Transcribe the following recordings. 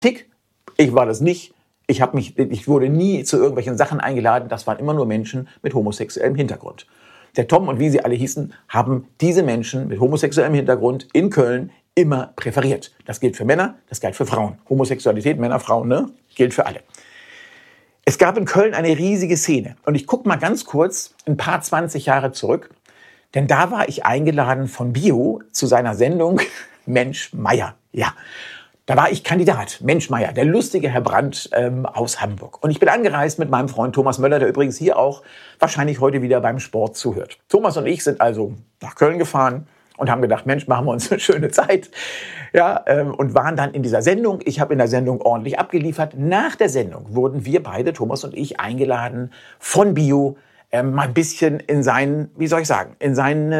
Tick, ich war das nicht. Ich wurde nie zu irgendwelchen Sachen eingeladen. Das waren immer nur Menschen mit homosexuellem Hintergrund. Der Tom und wie sie alle hießen, haben diese Menschen mit homosexuellem Hintergrund in Köln immer präferiert. Das gilt für Männer, das gilt für Frauen. Homosexualität, Männer, Frauen, ne? Gilt für alle. Es gab in Köln eine riesige Szene. Und ich gucke mal ganz kurz ein paar 20 Jahre zurück. Denn da war ich eingeladen von Bio zu seiner Sendung Mensch Meier. Ja, da war ich Kandidat. Mensch Meier, der lustige Herr Brandt aus Hamburg. Und ich bin angereist mit meinem Freund Thomas Möller, der übrigens hier auch wahrscheinlich heute wieder beim Sport zuhört. Thomas und ich sind also nach Köln gefahren und haben gedacht, Mensch, machen wir uns eine schöne Zeit. Ja, und waren dann in dieser Sendung. Ich habe in der Sendung ordentlich abgeliefert. Nach der Sendung wurden wir beide, Thomas und ich, eingeladen von Bio, mal ein bisschen in seinen, wie soll ich sagen, in seinen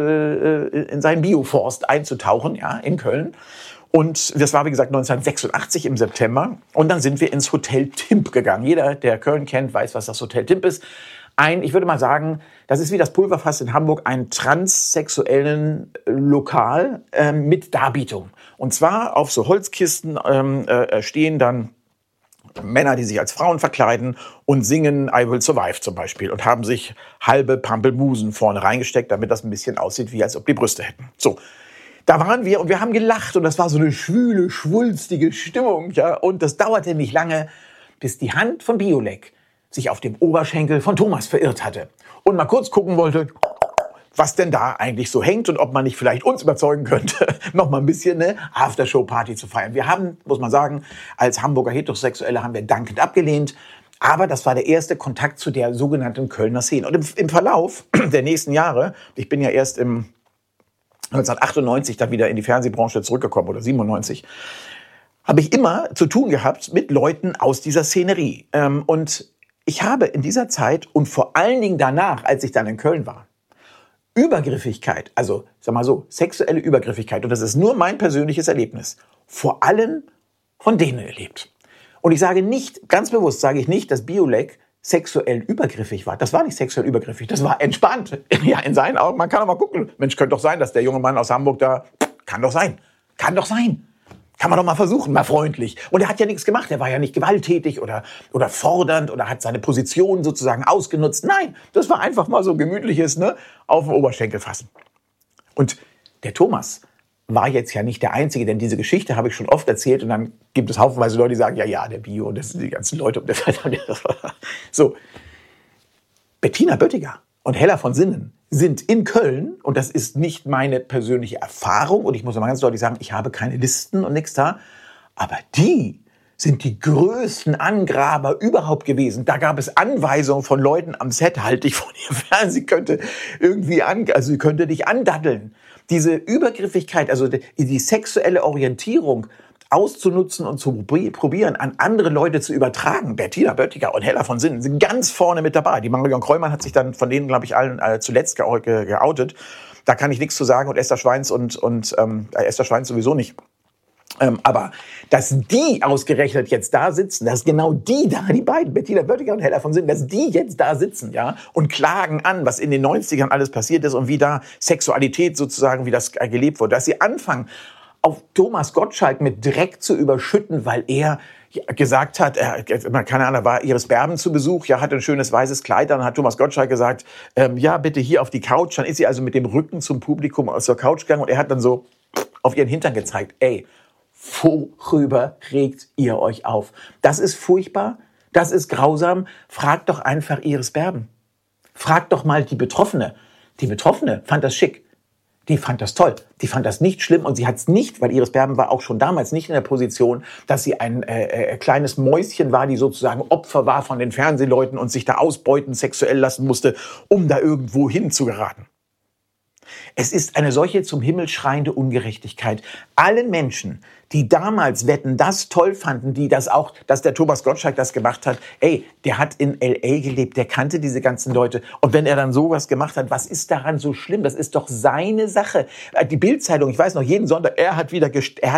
Bioforst einzutauchen, ja, in Köln. Und das war, wie gesagt, 1986 im September. Und dann sind wir ins Hotel Timp gegangen. Jeder, der Köln kennt, weiß, was das Hotel Timp ist. Ich würde mal sagen, das ist wie das Pulverfass in Hamburg, ein transsexuellen Lokal mit Darbietung. Und zwar auf so Holzkisten stehen dann Männer, die sich als Frauen verkleiden und singen I Will Survive zum Beispiel und haben sich halbe Pampelmusen vorne reingesteckt, damit das ein bisschen aussieht, wie als ob die Brüste hätten. So, da waren wir und wir haben gelacht und das war so eine schwüle, schwulstige Stimmung, ja. Und das dauerte nicht lange, bis die Hand von Biolek sich auf dem Oberschenkel von Thomas verirrt hatte und mal kurz gucken wollte, was denn da eigentlich so hängt und ob man nicht vielleicht uns überzeugen könnte, noch mal ein bisschen eine Aftershow-Party zu feiern. Wir haben, muss man sagen, als Hamburger Heterosexuelle haben wir dankend abgelehnt, aber das war der erste Kontakt zu der sogenannten Kölner Szene. Und im Verlauf der nächsten Jahre, ich bin ja erst im 1998 dann wieder in die Fernsehbranche zurückgekommen oder 97, habe ich immer zu tun gehabt mit Leuten aus dieser Szenerie. Und ich habe in dieser Zeit und vor allen Dingen danach, als ich dann in Köln war, Übergriffigkeit, also sag mal so, sexuelle Übergriffigkeit, und das ist nur mein persönliches Erlebnis, vor allem von denen erlebt. Und ich sage nicht, ganz bewusst sage ich nicht, dass Biolek sexuell übergriffig war. Das war nicht sexuell übergriffig, das war entspannt. Ja, in seinen Augen, man kann doch mal gucken. Mensch, könnte doch sein, dass der junge Mann aus Hamburg da, kann doch sein. Kann man doch mal versuchen, mal freundlich. Und er hat ja nichts gemacht, er war ja nicht gewalttätig oder fordernd oder hat seine Position sozusagen ausgenutzt. Nein, das war einfach mal so gemütliches, ne, auf den Oberschenkel fassen. Und der Thomas war jetzt ja nicht der Einzige, denn diese Geschichte habe ich schon oft erzählt und dann gibt es haufenweise Leute, die sagen, ja, der Bio und das sind die ganzen Leute. So, Bettina Böttiger und Hella von Sinnen sind in Köln, und das ist nicht meine persönliche Erfahrung, und ich muss mal ganz deutlich sagen, ich habe keine Listen und nichts da, aber die sind die größten Angraber überhaupt gewesen. Da gab es Anweisungen von Leuten am Set, halt dich von ihr fern, sie könnte dich andaddeln. Diese Übergriffigkeit, also die sexuelle Orientierung auszunutzen und zu probieren, an andere Leute zu übertragen. Bettina Böttiger und Hella von Sinnen sind ganz vorne mit dabei. Die Marion Kreumann hat sich dann von denen, glaube ich, allen zuletzt geoutet. Da kann ich nichts zu sagen und Esther Schweins Esther Schweins sowieso nicht. Aber dass die ausgerechnet jetzt da sitzen, dass genau die da, die beiden, Bettina Böttiger und Hella von Sinnen, dass die jetzt da sitzen, ja, und klagen an, was in den 90ern alles passiert ist und wie da Sexualität sozusagen, wie das gelebt wurde, dass sie anfangen, auf Thomas Gottschalk mit Dreck zu überschütten, weil er gesagt hat, keine Ahnung, war Iris Berben zu Besuch, ja, hatte ein schönes weißes Kleid, dann hat Thomas Gottschalk gesagt, ja, bitte hier auf die Couch, dann ist sie also mit dem Rücken zum Publikum aus der Couch gegangen und er hat dann so auf ihren Hintern gezeigt, ey, worüber regt ihr euch auf? Das ist furchtbar, das ist grausam, fragt doch einfach Iris Berben. Fragt doch mal die Betroffene. Die Betroffene fand das schick. Die fand das toll. Die fand das nicht schlimm und sie hat es nicht, weil Iris Berben war auch schon damals nicht in der Position, dass sie ein kleines Mäuschen war, die sozusagen Opfer war von den Fernsehleuten und sich da ausbeuten, sexuell lassen musste, um da irgendwo hin zu geraten. Es ist eine solche zum Himmel schreiende Ungerechtigkeit. Allen Menschen, die damals Wetten, das toll fanden, die das auch, dass der Thomas Gottschalk das gemacht hat, ey, der hat in L.A. gelebt, der kannte diese ganzen Leute. Und wenn er dann sowas gemacht hat, was ist daran so schlimm? Das ist doch seine Sache. Die Bild-Zeitung, ich weiß noch, jeden Sonntag, er hat wieder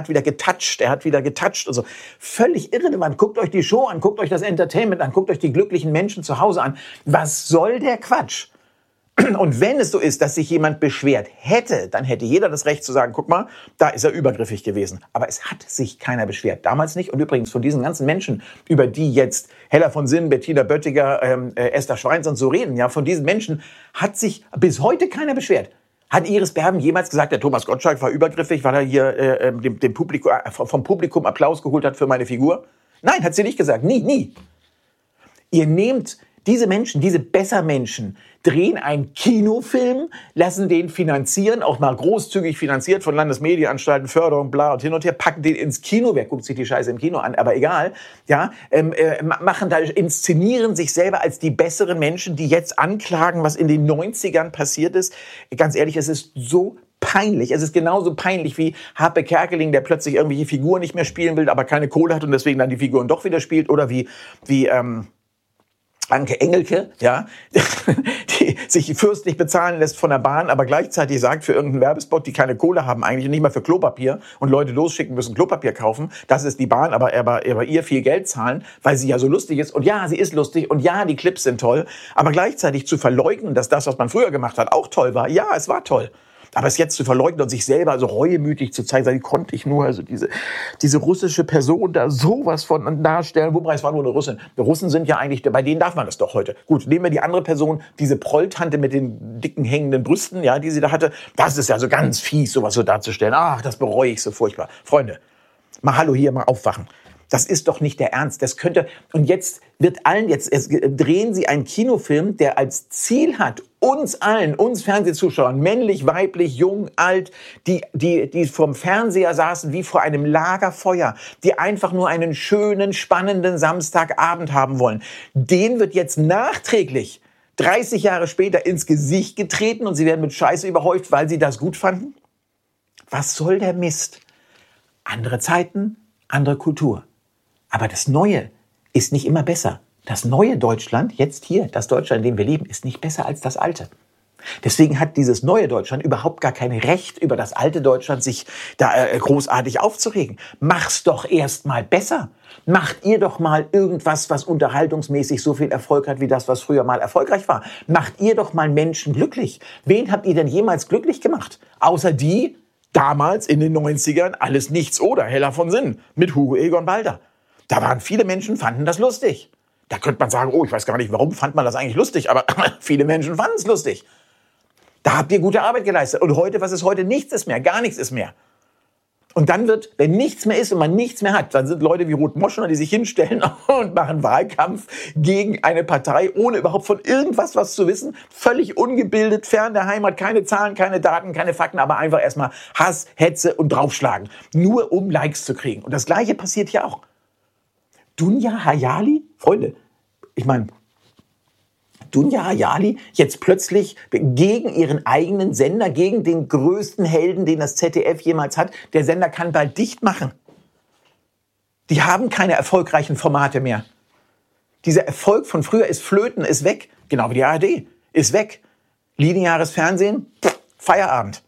getoucht. Also völlig irrelevant. Guckt euch die Show an, guckt euch das Entertainment an, guckt euch die glücklichen Menschen zu Hause an. Was soll der Quatsch? Und wenn es so ist, dass sich jemand beschwert hätte, dann hätte jeder das Recht zu sagen, guck mal, da ist er übergriffig gewesen. Aber es hat sich keiner beschwert. Damals nicht. Und übrigens von diesen ganzen Menschen, über die jetzt Hella von Sinn, Bettina Böttiger, Esther Schweins und so reden, ja, von diesen Menschen hat sich bis heute keiner beschwert. Hat Iris Berben jemals gesagt, der Thomas Gottschalk war übergriffig, weil er hier dem Publikum, vom Publikum Applaus geholt hat für meine Figur? Nein, hat sie nicht gesagt. Nie, nie. Ihr nehmt diese Menschen, diese Bessermenschen, drehen einen Kinofilm, lassen den finanzieren, auch mal großzügig finanziert von Landesmedienanstalten, Förderung, bla und hin und her, packen den ins Kino. Wer guckt sich die Scheiße im Kino an? Aber egal. Ja, inszenieren sich selber als die besseren Menschen, die jetzt anklagen, was in den 90ern passiert ist. Ganz ehrlich, es ist so peinlich. Es ist genauso peinlich wie Harpe Kerkeling, der plötzlich irgendwelche Figuren nicht mehr spielen will, aber keine Kohle hat und deswegen dann die Figuren doch wieder spielt. Oder wie Anke Engelke, ja, die sich fürstlich bezahlen lässt von der Bahn, aber gleichzeitig sagt für irgendeinen Werbespot, die keine Kohle haben eigentlich und nicht mal für Klopapier und Leute losschicken müssen Klopapier kaufen, das ist die Bahn, aber ihr viel Geld zahlen, weil sie ja so lustig ist und ja, sie ist lustig und ja, die Clips sind toll, aber gleichzeitig zu verleugnen, dass das, was man früher gemacht hat, auch toll war, ja, es war toll. Aber es jetzt zu verleugnen und sich selber also reuemütig zu zeigen, wie konnte ich nur also diese russische Person da sowas von darstellen, wobei es war nur eine Russin. Die Russen sind ja eigentlich, bei denen darf man das doch heute. Gut, nehmen wir die andere Person, diese Prolltante mit den dicken hängenden Brüsten, ja, die sie da hatte. Das ist ja so ganz fies, sowas so darzustellen. Ach, das bereue ich so furchtbar. Freunde, mal hallo hier, mal aufwachen. Das ist doch nicht der Ernst. Das könnte, und jetzt drehen sie einen Kinofilm, der als Ziel hat, uns allen, uns Fernsehzuschauern, männlich, weiblich, jung, alt, die vorm Fernseher saßen wie vor einem Lagerfeuer, die einfach nur einen schönen, spannenden Samstagabend haben wollen. Den wird jetzt nachträglich 30 Jahre später ins Gesicht getreten und sie werden mit Scheiße überhäuft, weil sie das gut fanden? Was soll der Mist? Andere Zeiten, andere Kultur. Aber das Neue ist nicht immer besser. Das neue Deutschland, jetzt hier, das Deutschland, in dem wir leben, ist nicht besser als das alte. Deswegen hat dieses neue Deutschland überhaupt gar kein Recht, über das alte Deutschland sich da großartig aufzuregen. Mach's doch erst mal besser. Macht ihr doch mal irgendwas, was unterhaltungsmäßig so viel Erfolg hat, wie das, was früher mal erfolgreich war. Macht ihr doch mal Menschen glücklich. Wen habt ihr denn jemals glücklich gemacht? Außer die, damals in den 90ern, alles nichts oder, Hella von Sinn, mit Hugo Egon Balder. Da waren viele Menschen, fanden das lustig. Da könnte man sagen, oh, ich weiß gar nicht, warum fand man das eigentlich lustig, aber viele Menschen fanden es lustig. Da habt ihr gute Arbeit geleistet. Und heute, was ist heute? Nichts ist mehr, gar nichts ist mehr. Und dann wird, wenn nichts mehr ist und man nichts mehr hat, dann sind Leute wie Ruth Moschner, die sich hinstellen und machen Wahlkampf gegen eine Partei, ohne überhaupt von irgendwas was zu wissen, völlig ungebildet, fern der Heimat, keine Zahlen, keine Daten, keine Fakten, aber einfach erstmal Hass, Hetze und draufschlagen. Nur um Likes zu kriegen. Und das Gleiche passiert hier auch. Dunja Hayali, Freunde, ich meine, Dunja Hayali jetzt plötzlich gegen ihren eigenen Sender, gegen den größten Helden, den das ZDF jemals hat. Der Sender kann bald dicht machen. Die haben keine erfolgreichen Formate mehr. Dieser Erfolg von früher ist flöten, ist weg. Genau wie die ARD, ist weg. Lineares Fernsehen, Feierabend.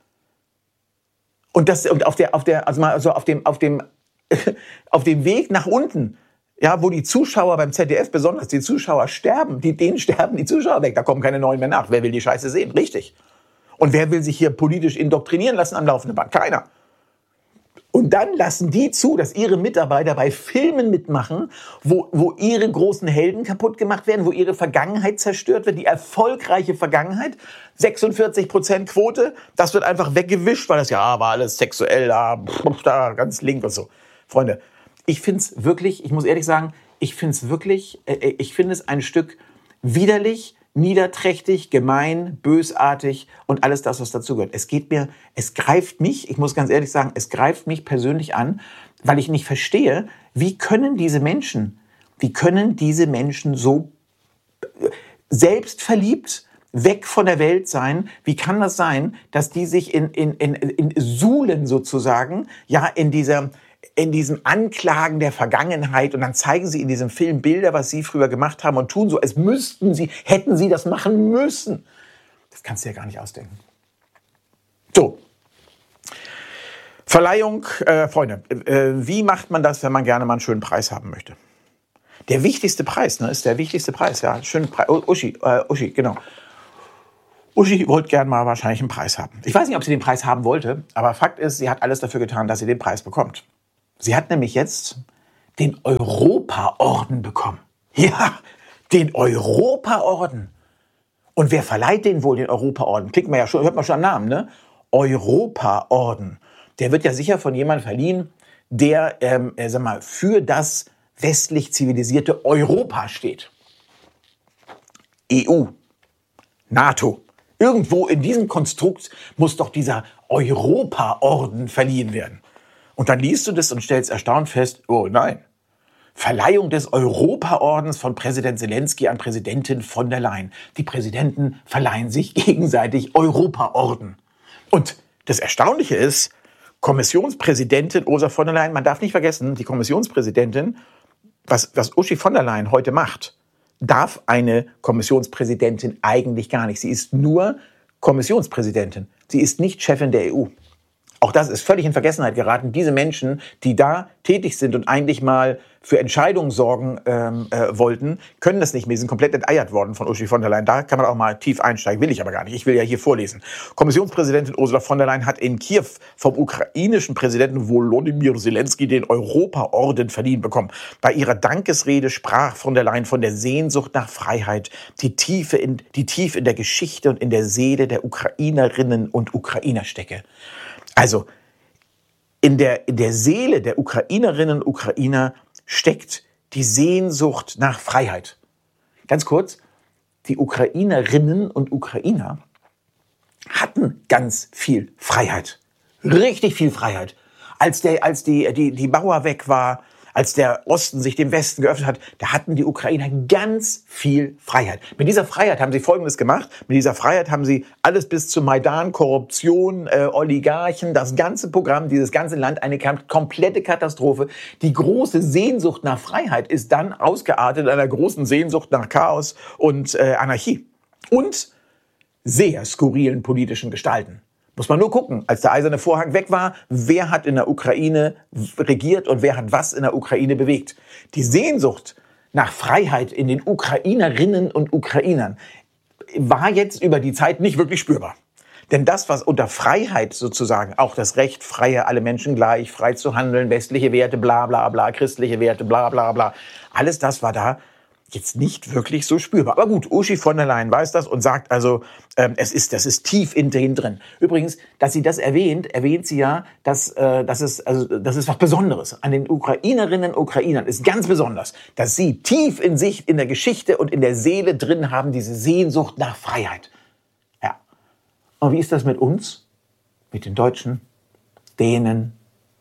Und auf dem Weg nach unten, ja, wo die Zuschauer beim ZDF besonders, die Zuschauer sterben, denen sterben die Zuschauer weg, da kommen keine neuen mehr nach. Wer will die Scheiße sehen? Richtig. Und wer will sich hier politisch indoktrinieren lassen am laufenden Band? Keiner. Und dann lassen die zu, dass ihre Mitarbeiter bei Filmen mitmachen, wo ihre großen Helden kaputt gemacht werden, wo ihre Vergangenheit zerstört wird, die erfolgreiche Vergangenheit. 46% Quote, das wird einfach weggewischt, weil das ja war alles sexuell, da ganz link und so. Freunde, ich finde es wirklich, ich muss ehrlich sagen, ich finde es ein Stück widerlich, niederträchtig, gemein, bösartig und alles das, was dazugehört. Es greift mich, ich muss ganz ehrlich sagen, es greift mich persönlich an, weil ich nicht verstehe, wie können diese Menschen so selbstverliebt weg von der Welt sein? Wie kann das sein, dass die sich in Suhlen sozusagen, ja, in diesen Anklagen der Vergangenheit und dann zeigen sie in diesem Film Bilder, was sie früher gemacht haben und tun so, als hätten sie das machen müssen. Das kannst du ja gar nicht ausdenken. So. Verleihung, Freunde, wie macht man das, wenn man gerne mal einen schönen Preis haben möchte? Der wichtigste Preis, ne, ist der wichtigste Preis, ja, schönen Preis. Uschi, genau. Uschi wollte gern mal wahrscheinlich einen Preis haben. Ich weiß nicht, ob sie den Preis haben wollte, aber Fakt ist, sie hat alles dafür getan, dass sie den Preis bekommt. Sie hat nämlich jetzt den Europaorden bekommen. Ja, den Europaorden. Und wer verleiht den wohl, den Europaorden? Klingt man ja schon, hört man schon am Namen, ne? Europaorden. Der wird ja sicher von jemandem verliehen, der, sag mal, für das westlich zivilisierte Europa steht. EU, NATO. Irgendwo in diesem Konstrukt muss doch dieser Europaorden verliehen werden. Und dann liest du das und stellst erstaunt fest, oh nein, Verleihung des Europaordens von Präsident Zelensky an Präsidentin von der Leyen. Die Präsidenten verleihen sich gegenseitig Europaorden. Und das Erstaunliche ist, Kommissionspräsidentin Ursula von der Leyen, man darf nicht vergessen, die Kommissionspräsidentin, was Uschi von der Leyen heute macht, darf eine Kommissionspräsidentin eigentlich gar nicht. Sie ist nur Kommissionspräsidentin. Sie ist nicht Chefin der EU. Auch das ist völlig in Vergessenheit geraten. Diese Menschen, die da tätig sind und eigentlich mal für Entscheidungen sorgen wollten, können das nicht mehr. Sie sind komplett enteiert worden von Ursula von der Leyen. Da kann man auch mal tief einsteigen. Will ich aber gar nicht. Ich will ja hier vorlesen. Kommissionspräsidentin Ursula von der Leyen hat in Kiew vom ukrainischen Präsidenten Volodymyr Zelensky den Europaorden verliehen bekommen. Bei ihrer Dankesrede sprach von der Leyen von der Sehnsucht nach Freiheit, die tief in der Geschichte und in der Seele der Ukrainerinnen und Ukrainer stecke. Also in der Seele der Ukrainerinnen und Ukrainer steckt die Sehnsucht nach Freiheit. Ganz kurz, die Ukrainerinnen und Ukrainer hatten ganz viel Freiheit. Richtig viel Freiheit. Als die Mauer weg war, als der Osten sich dem Westen geöffnet hat, da hatten die Ukrainer ganz viel Freiheit. Mit dieser Freiheit haben sie Folgendes gemacht. Mit dieser Freiheit haben sie alles bis zum Maidan, Korruption, Oligarchen, das ganze Programm, dieses ganze Land, eine komplette Katastrophe. Die große Sehnsucht nach Freiheit ist dann ausgeartet in einer großen Sehnsucht nach Chaos und Anarchie. Und sehr skurrilen politischen Gestalten. Muss man nur gucken, als der eiserne Vorhang weg war, wer hat in der Ukraine regiert und wer hat was in der Ukraine bewegt. Die Sehnsucht nach Freiheit in den Ukrainerinnen und Ukrainern war jetzt über die Zeit nicht wirklich spürbar. Denn das, was unter Freiheit sozusagen, auch das Recht, freie, alle Menschen gleich, frei zu handeln, westliche Werte, bla bla bla, christliche Werte, bla bla bla, alles das war da jetzt nicht wirklich so spürbar. Aber gut, Uschi von der Leyen weiß das und sagt also, das ist tief in denen drin. Übrigens, dass sie das erwähnt sie ja, das ist was Besonderes. An den Ukrainerinnen und Ukrainern ist ganz besonders, dass sie tief in sich, in der Geschichte und in der Seele drin haben, diese Sehnsucht nach Freiheit. Ja. Und wie ist das mit uns? Mit den Deutschen, Dänen,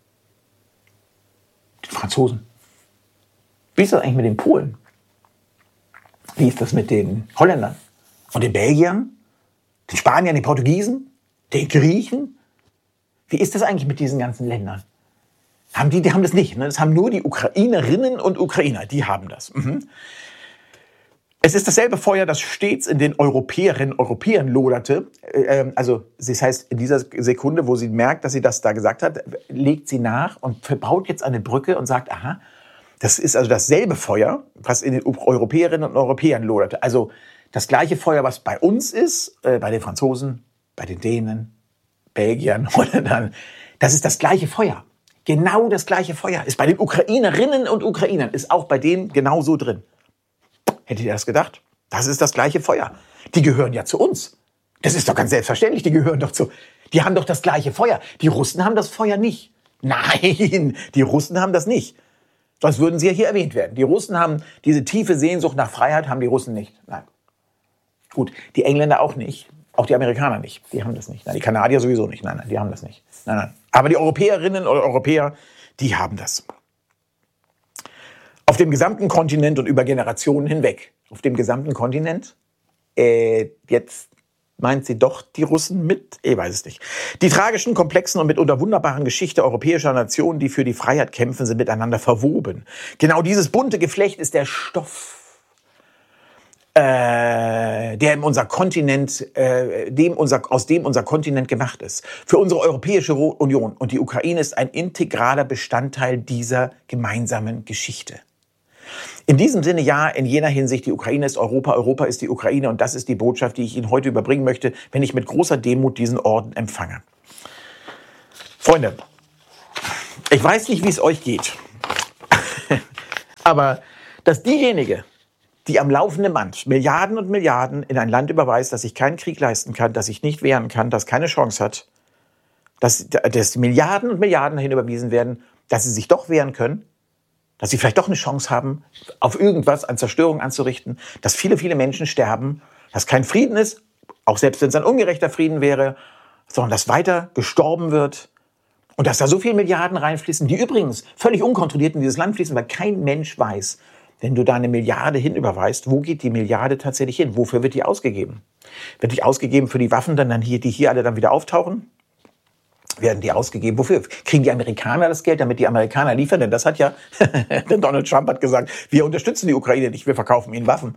den Franzosen? Wie ist das eigentlich mit den Polen? Wie ist das mit den Holländern und den Belgiern, den Spaniern, den Portugiesen, den Griechen? Wie ist das eigentlich mit diesen ganzen Ländern? Die haben das nicht. Ne? Das haben nur die Ukrainerinnen und Ukrainer. Die haben das. Mhm. Es ist dasselbe Feuer, das stets in den Europäern loderte. Also das heißt, in dieser Sekunde, wo sie merkt, dass sie das da gesagt hat, legt sie nach und verbaut jetzt eine Brücke und sagt, aha, das ist also dasselbe Feuer, was in den Europäerinnen und Europäern loderte. Also das gleiche Feuer, was bei uns ist, bei den Franzosen, bei den Dänen, Belgiern, Holländern. Das ist das gleiche Feuer. Genau das gleiche Feuer ist bei den Ukrainerinnen und Ukrainern, ist auch bei denen genauso drin. Hättet ihr das gedacht? Das ist das gleiche Feuer. Die gehören ja zu uns. Das ist doch ganz selbstverständlich, die haben doch das gleiche Feuer. Die Russen haben das Feuer nicht. Nein, die Russen haben das nicht. Sonst würden sie ja hier erwähnt werden. Die Russen haben diese tiefe Sehnsucht nach Freiheit, haben die Russen nicht. Nein. Gut, die Engländer auch nicht. Auch die Amerikaner nicht. Die haben das nicht. Nein, die Kanadier sowieso nicht. Nein, die haben das nicht. Nein. Aber die Europäerinnen oder Europäer, die haben das. Auf dem gesamten Kontinent und über Generationen hinweg. Auf dem gesamten Kontinent? Jetzt meint sie doch die Russen mit? Ich weiß es nicht. Die tragischen, komplexen und mitunter wunderbaren Geschichte europäischer Nationen, die für die Freiheit kämpfen, sind miteinander verwoben. Genau dieses bunte Geflecht ist der Stoff, der in unser Kontinent, aus dem unser Kontinent gemacht ist. Für unsere Europäische Union und die Ukraine ist ein integraler Bestandteil dieser gemeinsamen Geschichte. In diesem Sinne, ja, in jener Hinsicht, die Ukraine ist Europa, Europa ist die Ukraine und das ist die Botschaft, die ich Ihnen heute überbringen möchte, wenn ich mit großer Demut diesen Orden empfange. Freunde, ich weiß nicht, wie es euch geht, aber dass diejenige, die am laufenden Band Milliarden und Milliarden in ein Land überweist, das sich keinen Krieg leisten kann, das sich nicht wehren kann, das keine Chance hat, dass Milliarden und Milliarden dahin überwiesen werden, dass sie sich doch wehren können, dass sie vielleicht doch eine Chance haben, auf irgendwas an Zerstörung anzurichten, dass viele, viele Menschen sterben, dass kein Frieden ist, auch selbst wenn es ein ungerechter Frieden wäre, sondern dass weiter gestorben wird und dass da so viele Milliarden reinfließen, die übrigens völlig unkontrolliert in dieses Land fließen, weil kein Mensch weiß, wenn du da eine Milliarde hinüberweist, wo geht die Milliarde tatsächlich hin? Wofür wird die ausgegeben? Wird die ausgegeben für die Waffen, die hier alle dann wieder auftauchen? Werden die ausgegeben? Wofür? Kriegen die Amerikaner das Geld, damit die Amerikaner liefern? Denn das hat ja, denn Donald Trump hat gesagt, wir unterstützen die Ukraine nicht, wir verkaufen ihnen Waffen.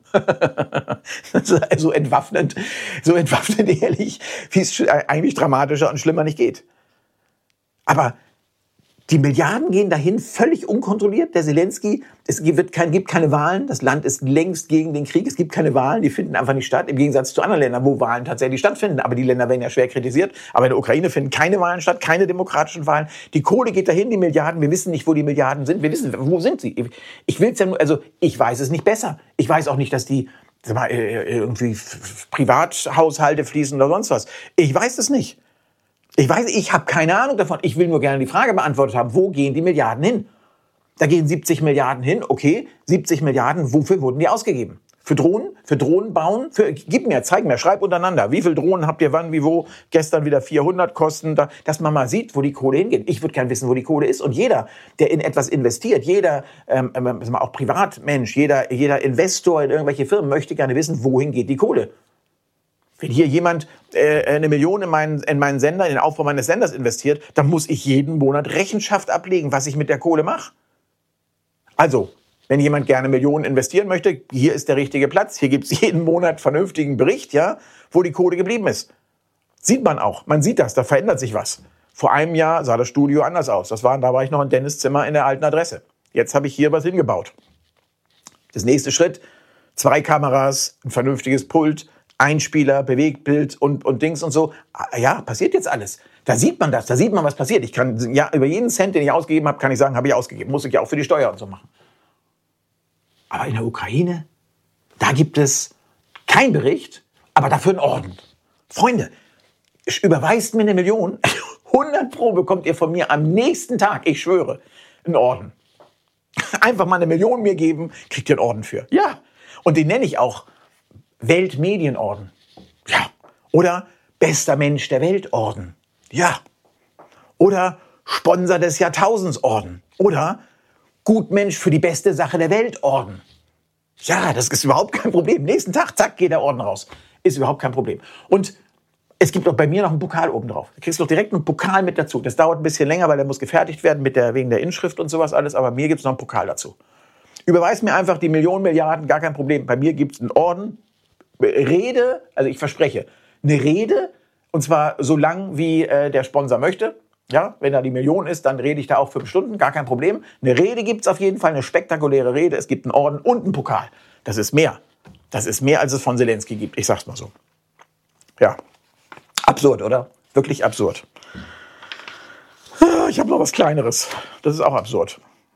so entwaffnend ehrlich, wie es eigentlich dramatischer und schlimmer nicht geht. Aber die Milliarden gehen dahin, völlig unkontrolliert. Der Zelensky, gibt keine Wahlen. Das Land ist längst gegen den Krieg. Es gibt keine Wahlen, die finden einfach nicht statt. Im Gegensatz zu anderen Ländern, wo Wahlen tatsächlich stattfinden. Aber die Länder werden ja schwer kritisiert. Aber in der Ukraine finden keine Wahlen statt, keine demokratischen Wahlen. Die Kohle geht dahin, die Milliarden. Wir wissen nicht, wo die Milliarden sind. Wir wissen, wo sind sie? Ich will's ja nur, also ich weiß es nicht besser. Ich weiß auch nicht, dass die irgendwie Privathaushalte fließen oder sonst was. Ich weiß es nicht. Ich habe keine Ahnung davon. Ich will nur gerne die Frage beantwortet haben, wo gehen die Milliarden hin? Da gehen 70 Milliarden hin, okay, 70 Milliarden, wofür wurden die ausgegeben? Für Drohnen bauen? Zeig mir, schreib untereinander. Wie viele Drohnen habt ihr wann, wie wo? Gestern wieder 400 kosten, dass man mal sieht, wo die Kohle hingeht. Ich würde gerne wissen, wo die Kohle ist. Und jeder, der in etwas investiert, jeder, auch Privatmensch, jeder Investor in irgendwelche Firmen möchte gerne wissen, wohin geht die Kohle. Wenn hier jemand eine Million in meinen Sender, in den Aufbau meines Senders investiert, dann muss ich jeden Monat Rechenschaft ablegen, was ich mit der Kohle mache. Also, wenn jemand gerne Millionen investieren möchte, hier ist der richtige Platz. Hier gibt es jeden Monat vernünftigen Bericht, ja, wo die Kohle geblieben ist. Sieht man auch. Man sieht das, da verändert sich was. Vor einem Jahr sah das Studio anders aus. Da war ich noch in Dennis' Zimmer in der alten Adresse. Jetzt habe ich hier was hingebaut. Das nächste Schritt, 2 Kameras, ein vernünftiges Pult, Einspieler, Bewegtbild und Dings und so. Ja, passiert jetzt alles. Da sieht man das, da sieht man, was passiert. Ich kann, ja, über jeden Cent, den ich ausgegeben habe, kann ich sagen, habe ich ausgegeben. Muss ich ja auch für die Steuer und so machen. Aber in der Ukraine, da gibt es keinen Bericht, aber dafür einen Orden. Freunde, überweist mir 1 Million, 100 Pro bekommt ihr von mir am nächsten Tag, ich schwöre, einen Orden. Einfach mal 1 Million mir geben, kriegt ihr einen Orden für. Ja, und den nenne ich auch Weltmedienorden. Ja. Oder bester Mensch der Weltorden. Ja. Oder Sponsor des Jahrtausendsorden. Oder Gutmensch für die beste Sache der Weltorden. Ja, das ist überhaupt kein Problem. Nächsten Tag, zack, geht der Orden raus. Ist überhaupt kein Problem. Und es gibt auch bei mir noch einen Pokal oben drauf. Du kriegst doch direkt einen Pokal mit dazu. Das dauert ein bisschen länger, weil der muss gefertigt werden wegen der Inschrift und sowas alles. Aber mir gibt es noch einen Pokal dazu. Überweis mir einfach die Millionen, Milliarden, gar kein Problem. Bei mir gibt es einen Orden. Rede, also ich verspreche, eine Rede, und zwar so lang, wie der Sponsor möchte. Ja, wenn da die Million ist, dann rede ich da auch 5 Stunden, gar kein Problem. Eine Rede gibt's auf jeden Fall, eine spektakuläre Rede. Es gibt einen Orden und einen Pokal. Das ist mehr. Das ist mehr, als es von Zelensky gibt. Ich sag's mal so. Ja, absurd, oder? Wirklich absurd. Ich habe noch was Kleineres. Das ist auch absurd.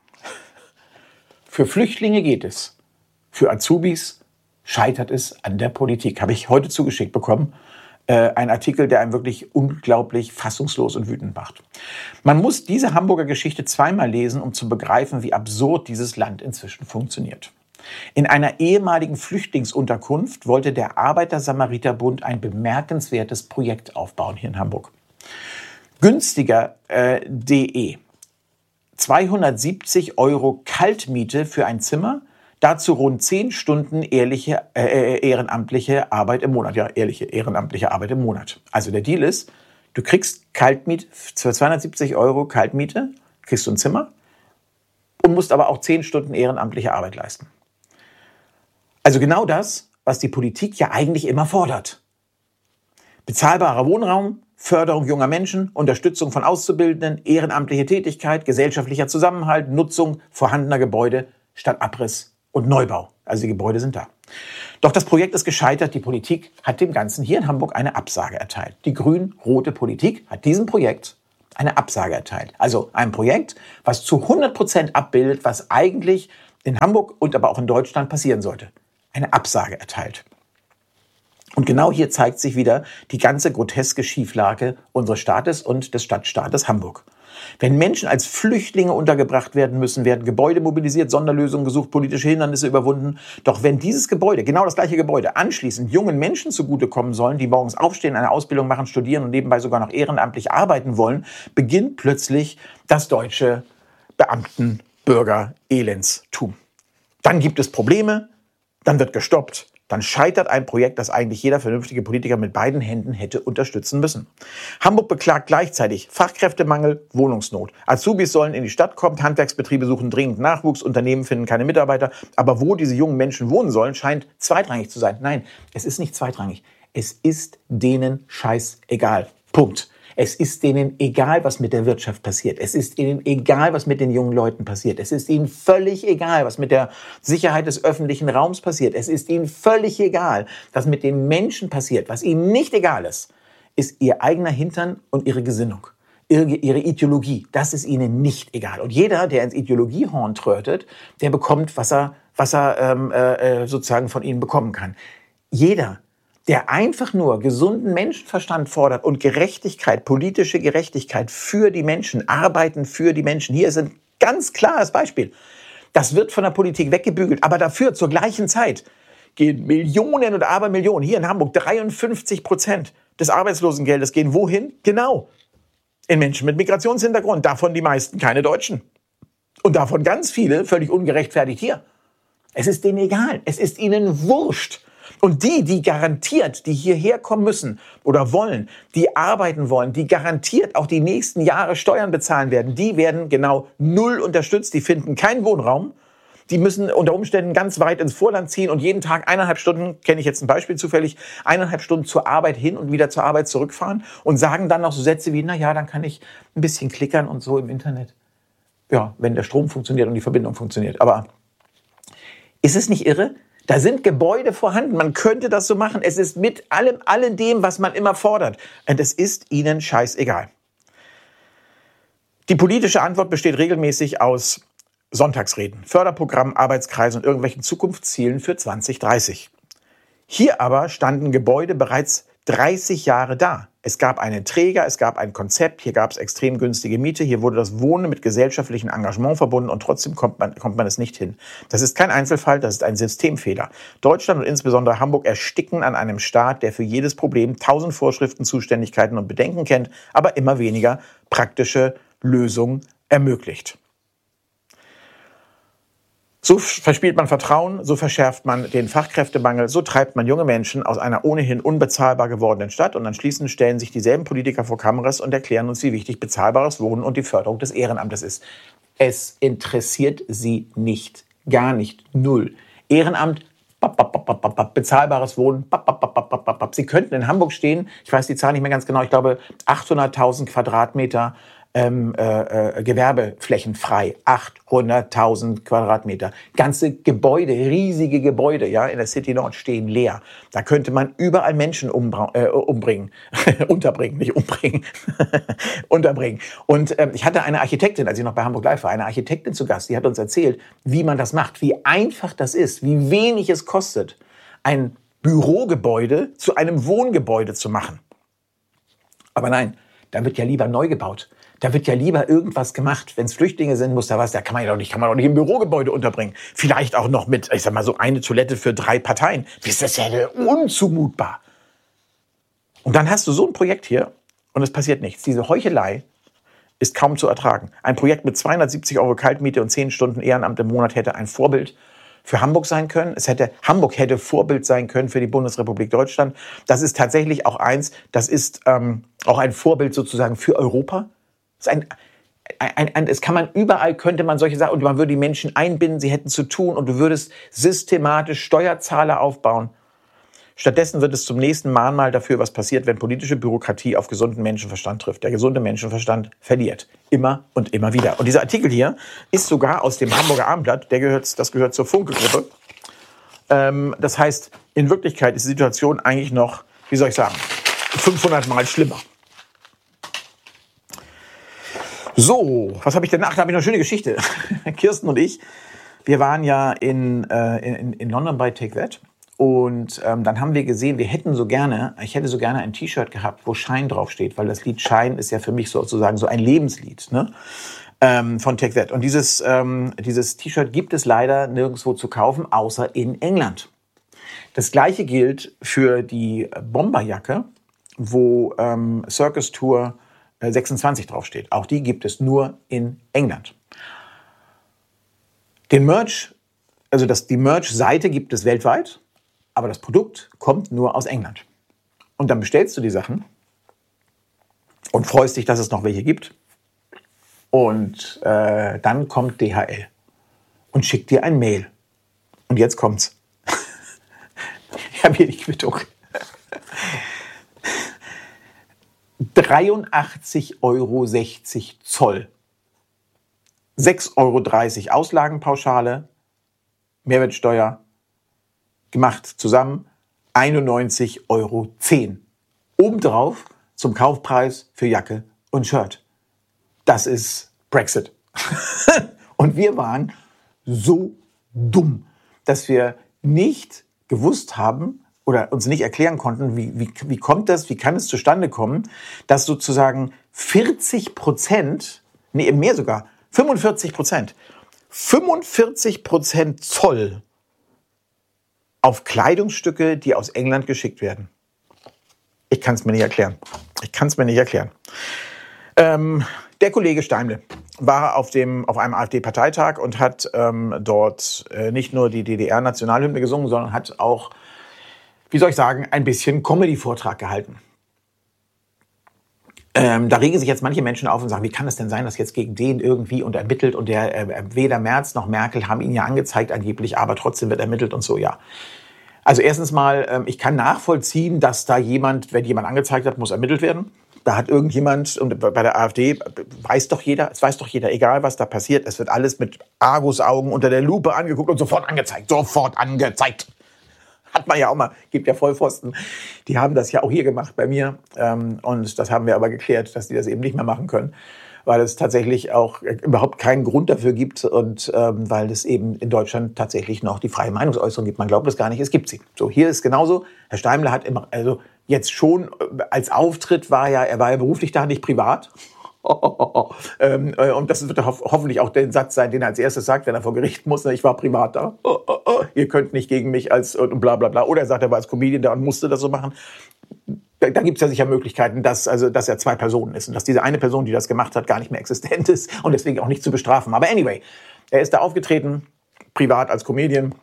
Für Flüchtlinge geht es. Für Azubis scheitert es an der Politik. Habe ich heute zugeschickt bekommen. Ein Artikel, der einem wirklich unglaublich fassungslos und wütend macht. Man muss diese Hamburger Geschichte zweimal lesen, um zu begreifen, wie absurd dieses Land inzwischen funktioniert. In einer ehemaligen Flüchtlingsunterkunft wollte der Arbeiter-Samariter-Bund ein bemerkenswertes Projekt aufbauen hier in Hamburg. Günstiger.de. 270 € Kaltmiete für ein Zimmer, dazu rund 10 Stunden ehrenamtliche Arbeit im Monat. Ja, ehrliche ehrenamtliche Arbeit im Monat. Also der Deal ist, du kriegst Kaltmiete, für 270 € Kaltmiete, kriegst du ein Zimmer und musst aber auch 10 Stunden ehrenamtliche Arbeit leisten. Also genau das, was die Politik ja eigentlich immer fordert. Bezahlbarer Wohnraum, Förderung junger Menschen, Unterstützung von Auszubildenden, ehrenamtliche Tätigkeit, gesellschaftlicher Zusammenhalt, Nutzung vorhandener Gebäude statt Abriss und Neubau. Also die Gebäude sind da. Doch das Projekt ist gescheitert. Die Politik hat dem Ganzen hier in Hamburg eine Absage erteilt. Die grün-rote Politik hat diesem Projekt eine Absage erteilt. Also ein Projekt, was zu 100% abbildet, was eigentlich in Hamburg und aber auch in Deutschland passieren sollte. Eine Absage erteilt. Und genau hier zeigt sich wieder die ganze groteske Schieflage unseres Staates und des Stadtstaates Hamburg. Wenn Menschen als Flüchtlinge untergebracht werden müssen, werden Gebäude mobilisiert, Sonderlösungen gesucht, politische Hindernisse überwunden. Doch wenn dieses Gebäude, genau das gleiche Gebäude, anschließend jungen Menschen zugutekommen sollen, die morgens aufstehen, eine Ausbildung machen, studieren und nebenbei sogar noch ehrenamtlich arbeiten wollen, beginnt plötzlich das deutsche Beamten-Bürger-Elendstum. Dann gibt es Probleme, dann wird gestoppt. Dann scheitert ein Projekt, das eigentlich jeder vernünftige Politiker mit beiden Händen hätte unterstützen müssen. Hamburg beklagt gleichzeitig Fachkräftemangel, Wohnungsnot. Azubis sollen in die Stadt kommen, Handwerksbetriebe suchen dringend Nachwuchs, Unternehmen finden keine Mitarbeiter. Aber wo diese jungen Menschen wohnen sollen, scheint zweitrangig zu sein. Nein, es ist nicht zweitrangig. Es ist denen scheißegal. Punkt. Es ist denen egal, was mit der Wirtschaft passiert. Es ist ihnen egal, was mit den jungen Leuten passiert. Es ist ihnen völlig egal, was mit der Sicherheit des öffentlichen Raums passiert. Es ist ihnen völlig egal, was mit den Menschen passiert. Was ihnen nicht egal ist, ist ihr eigener Hintern und ihre Gesinnung, ihre Ideologie. Das ist ihnen nicht egal. Und jeder, der ins Ideologiehorn trötet, der bekommt, was er sozusagen von ihnen bekommen kann. Jeder, der einfach nur gesunden Menschenverstand fordert und Gerechtigkeit, politische Gerechtigkeit für die Menschen, Arbeiten für die Menschen. Hier ist ein ganz klares Beispiel. Das wird von der Politik weggebügelt, aber dafür zur gleichen Zeit gehen Millionen und Abermillionen, hier in Hamburg 53% des Arbeitslosengeldes gehen wohin? Genau, in Menschen mit Migrationshintergrund, davon die meisten keine Deutschen. Und davon ganz viele völlig ungerechtfertigt hier. Es ist denen egal, es ist ihnen wurscht. Und die garantiert, die hierher kommen müssen oder wollen, die arbeiten wollen, die garantiert auch die nächsten Jahre Steuern bezahlen werden, die werden genau null unterstützt, die finden keinen Wohnraum, die müssen unter Umständen ganz weit ins Vorland ziehen und jeden Tag 1,5 Stunden, kenne ich jetzt ein Beispiel zufällig, 1,5 Stunden zur Arbeit hin und wieder zur Arbeit zurückfahren und sagen dann noch so Sätze wie, na ja, dann kann ich ein bisschen klickern und so im Internet. Ja, wenn der Strom funktioniert und die Verbindung funktioniert. Aber ist es nicht irre? Da sind Gebäude vorhanden. Man könnte das so machen. Es ist mit allem dem, was man immer fordert. Und es ist ihnen scheißegal. Die politische Antwort besteht regelmäßig aus Sonntagsreden, Förderprogrammen, Arbeitskreisen und irgendwelchen Zukunftszielen für 2030. Hier aber standen Gebäude bereits 30 Jahre da. Es gab einen Träger, es gab ein Konzept, hier gab es extrem günstige Miete, hier wurde das Wohnen mit gesellschaftlichem Engagement verbunden und trotzdem kommt man es nicht hin. Das ist kein Einzelfall, das ist ein Systemfehler. Deutschland und insbesondere Hamburg ersticken an einem Staat, der für jedes Problem 1000 Vorschriften, Zuständigkeiten und Bedenken kennt, aber immer weniger praktische Lösungen ermöglicht. So verspielt man Vertrauen, so verschärft man den Fachkräftemangel, so treibt man junge Menschen aus einer ohnehin unbezahlbar gewordenen Stadt und anschließend stellen sich dieselben Politiker vor Kameras und erklären uns, wie wichtig bezahlbares Wohnen und die Förderung des Ehrenamtes ist. Es interessiert sie nicht, gar nicht, null. Ehrenamt, bezahlbares Wohnen, Sie könnten in Hamburg stehen, ich weiß die Zahl nicht mehr ganz genau, ich glaube 800.000 Quadratmeter Gewerbeflächen frei. 800.000 Quadratmeter. Ganze Gebäude, riesige Gebäude, ja, in der City Nord stehen leer. Da könnte man überall Menschen unterbringen. Und ich hatte eine Architektin, als ich noch bei Hamburg Live war, eine Architektin zu Gast, die hat uns erzählt, wie man das macht, wie einfach das ist, wie wenig es kostet, ein Bürogebäude zu einem Wohngebäude zu machen. Aber nein, da wird ja lieber neu gebaut. Da wird ja lieber irgendwas gemacht. Wenn es Flüchtlinge sind, muss da was, da kann man doch nicht im Bürogebäude unterbringen. Vielleicht auch noch mit, ich sag mal, so eine Toilette für 3 Parteien. Das ist ja unzumutbar. Und dann hast du so ein Projekt hier und es passiert nichts. Diese Heuchelei ist kaum zu ertragen. Ein Projekt mit 270 € Kaltmiete und 10 Stunden Ehrenamt im Monat hätte ein Vorbild für Hamburg sein können. Hamburg hätte Vorbild sein können für die Bundesrepublik Deutschland. Das ist tatsächlich auch das ist auch ein Vorbild sozusagen für Europa. Es kann man überall, könnte man solche Sachen, und man würde die Menschen einbinden, sie hätten zu tun und du würdest systematisch Steuerzahler aufbauen Stattdessen wird es zum nächsten Mahnmal dafür, was passiert, wenn politische Bürokratie auf gesunden Menschenverstand trifft. Der gesunde Menschenverstand verliert. Immer und immer wieder. Und dieser Artikel hier ist sogar aus dem Hamburger Abendblatt, das gehört zur Funke-Gruppe. Das heißt, in Wirklichkeit ist die Situation eigentlich noch, wie soll ich sagen, 500 Mal schlimmer. So, was habe ich denn? Ach, da habe ich noch eine schöne Geschichte. Kirsten und ich, wir waren ja in London bei Take That. Und dann haben wir gesehen, ich hätte so gerne ein T-Shirt gehabt, wo Shine draufsteht, weil das Lied Shine ist ja für mich sozusagen so ein Lebenslied, ne? Von Take That. Und dieses T-Shirt gibt es leider nirgendwo zu kaufen, außer in England. Das Gleiche gilt für die Bomberjacke, wo Circus Tour 26 draufsteht. Auch die gibt es nur in England. Den Merch, die Merch-Seite gibt es weltweit, aber das Produkt kommt nur aus England. Und dann bestellst du die Sachen und freust dich, dass es noch welche gibt. Und dann kommt DHL und schickt dir ein Mail. Und jetzt kommt's. Ich habe hier die Quittung. 83,60 Euro Zoll. 6,30 Euro Auslagenpauschale, Mehrwertsteuer, gemacht zusammen 91,10 Euro. Obendrauf zum Kaufpreis für Jacke und Shirt. Das ist Brexit. Und wir waren so dumm, dass wir nicht gewusst haben oder uns nicht erklären konnten, wie kommt das, wie kann es zustande kommen, dass sozusagen 40%, nee, mehr sogar, 45% Zoll auf Kleidungsstücke, die aus England geschickt werden. Ich kann es mir nicht erklären. Der Kollege Steimle war auf einem AfD-Parteitag und hat dort nicht nur die DDR-Nationalhymne gesungen, sondern hat auch, wie soll ich sagen, ein bisschen Comedy-Vortrag gehalten. Da regen sich jetzt manche Menschen auf und sagen, wie kann es denn sein, dass jetzt gegen den irgendwie und ermittelt und weder Merz noch Merkel haben ihn ja angezeigt angeblich, aber trotzdem wird ermittelt und so, ja. Also erstens mal, ich kann nachvollziehen, dass da wenn jemand angezeigt hat, muss ermittelt werden. Da hat irgendjemand, und bei der AfD es weiß doch jeder, egal was da passiert, es wird alles mit Argusaugen unter der Lupe angeguckt und sofort angezeigt. Hat man ja auch mal, gibt ja Vollpfosten. Die haben das ja auch hier gemacht bei mir. Und das haben wir aber geklärt, dass die das eben nicht mehr machen können, weil es tatsächlich auch überhaupt keinen Grund dafür gibt und weil es eben in Deutschland tatsächlich noch die freie Meinungsäußerung gibt. Man glaubt es gar nicht, es gibt sie. So, hier ist genauso. Herr Steimle hat immer, also jetzt schon als Auftritt er war ja beruflich da, nicht privat. Und das wird hoffentlich auch der Satz sein, den er als erstes sagt, wenn er vor Gericht muss. Ich war privat da. Ihr könnt nicht gegen mich als bla bla bla. Oder er sagt, er war als Comedian da und musste das so machen. Da gibt es ja sicher Möglichkeiten, dass er zwei Personen ist und dass diese eine Person, die das gemacht hat, gar nicht mehr existent ist und deswegen auch nicht zu bestrafen. Aber anyway, er ist da aufgetreten, privat als Comedian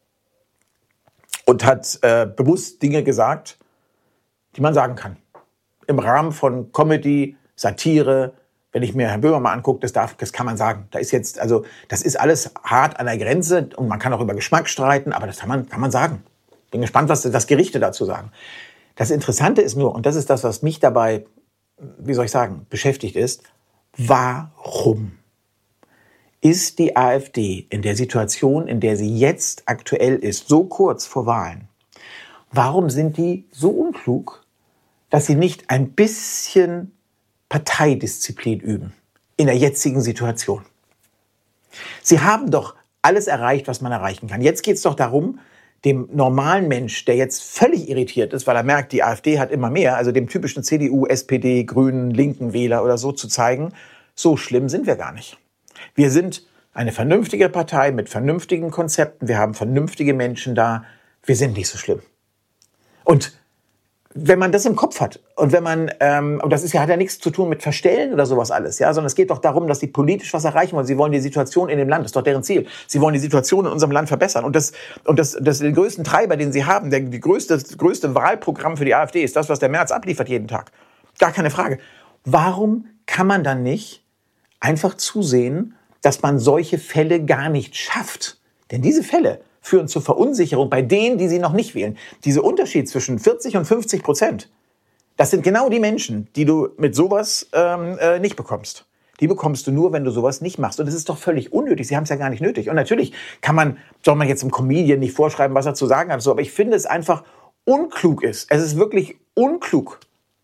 und hat bewusst Dinge gesagt, die man sagen kann. Im Rahmen von Comedy, Satire, wenn ich mir Herrn Böhmer mal angucke, das kann man sagen. Das ist alles hart an der Grenze und man kann auch über Geschmack streiten, aber das kann man sagen. Bin gespannt, was Gerichte dazu sagen. Das Interessante ist nur, und das ist das, was mich dabei, wie soll ich sagen, beschäftigt ist, warum ist die AfD in der Situation, in der sie jetzt aktuell ist, so kurz vor Wahlen, warum sind die so unklug, dass sie nicht ein bisschen Parteidisziplin üben in der jetzigen Situation? Sie haben doch alles erreicht, was man erreichen kann. Jetzt geht es doch darum, dem normalen Mensch, der jetzt völlig irritiert ist, weil er merkt, die AfD hat immer mehr, also dem typischen CDU, SPD, Grünen, linken Wähler oder so zu zeigen, so schlimm sind wir gar nicht. Wir sind eine vernünftige Partei mit vernünftigen Konzepten, wir haben vernünftige Menschen da, wir sind nicht so schlimm. Und wenn man das im Kopf hat und wenn man, und das hat ja nichts zu tun mit Verstellen oder sowas alles, ja, sondern es geht doch darum, dass die politisch was erreichen wollen. Sie wollen die Situation in dem Land, das ist doch deren Ziel. Sie wollen die Situation in unserem Land verbessern. Und den größten Treiber, den sie haben, das größte Wahlprogramm für die AfD ist das, was der Merz abliefert jeden Tag. Gar keine Frage. Warum kann man dann nicht einfach zusehen, dass man solche Fälle gar nicht schafft? Denn diese Fälle führen zur Verunsicherung bei denen, die sie noch nicht wählen. Dieser Unterschied zwischen 40 und 50%, das sind genau die Menschen, die du mit sowas nicht bekommst. Die bekommst du nur, wenn du sowas nicht machst. Und das ist doch völlig unnötig. Sie haben es ja gar nicht nötig. Und natürlich soll man jetzt einem Comedian nicht vorschreiben, was er zu sagen hat. So, aber ich finde es einfach unklug ist. Es ist wirklich unklug.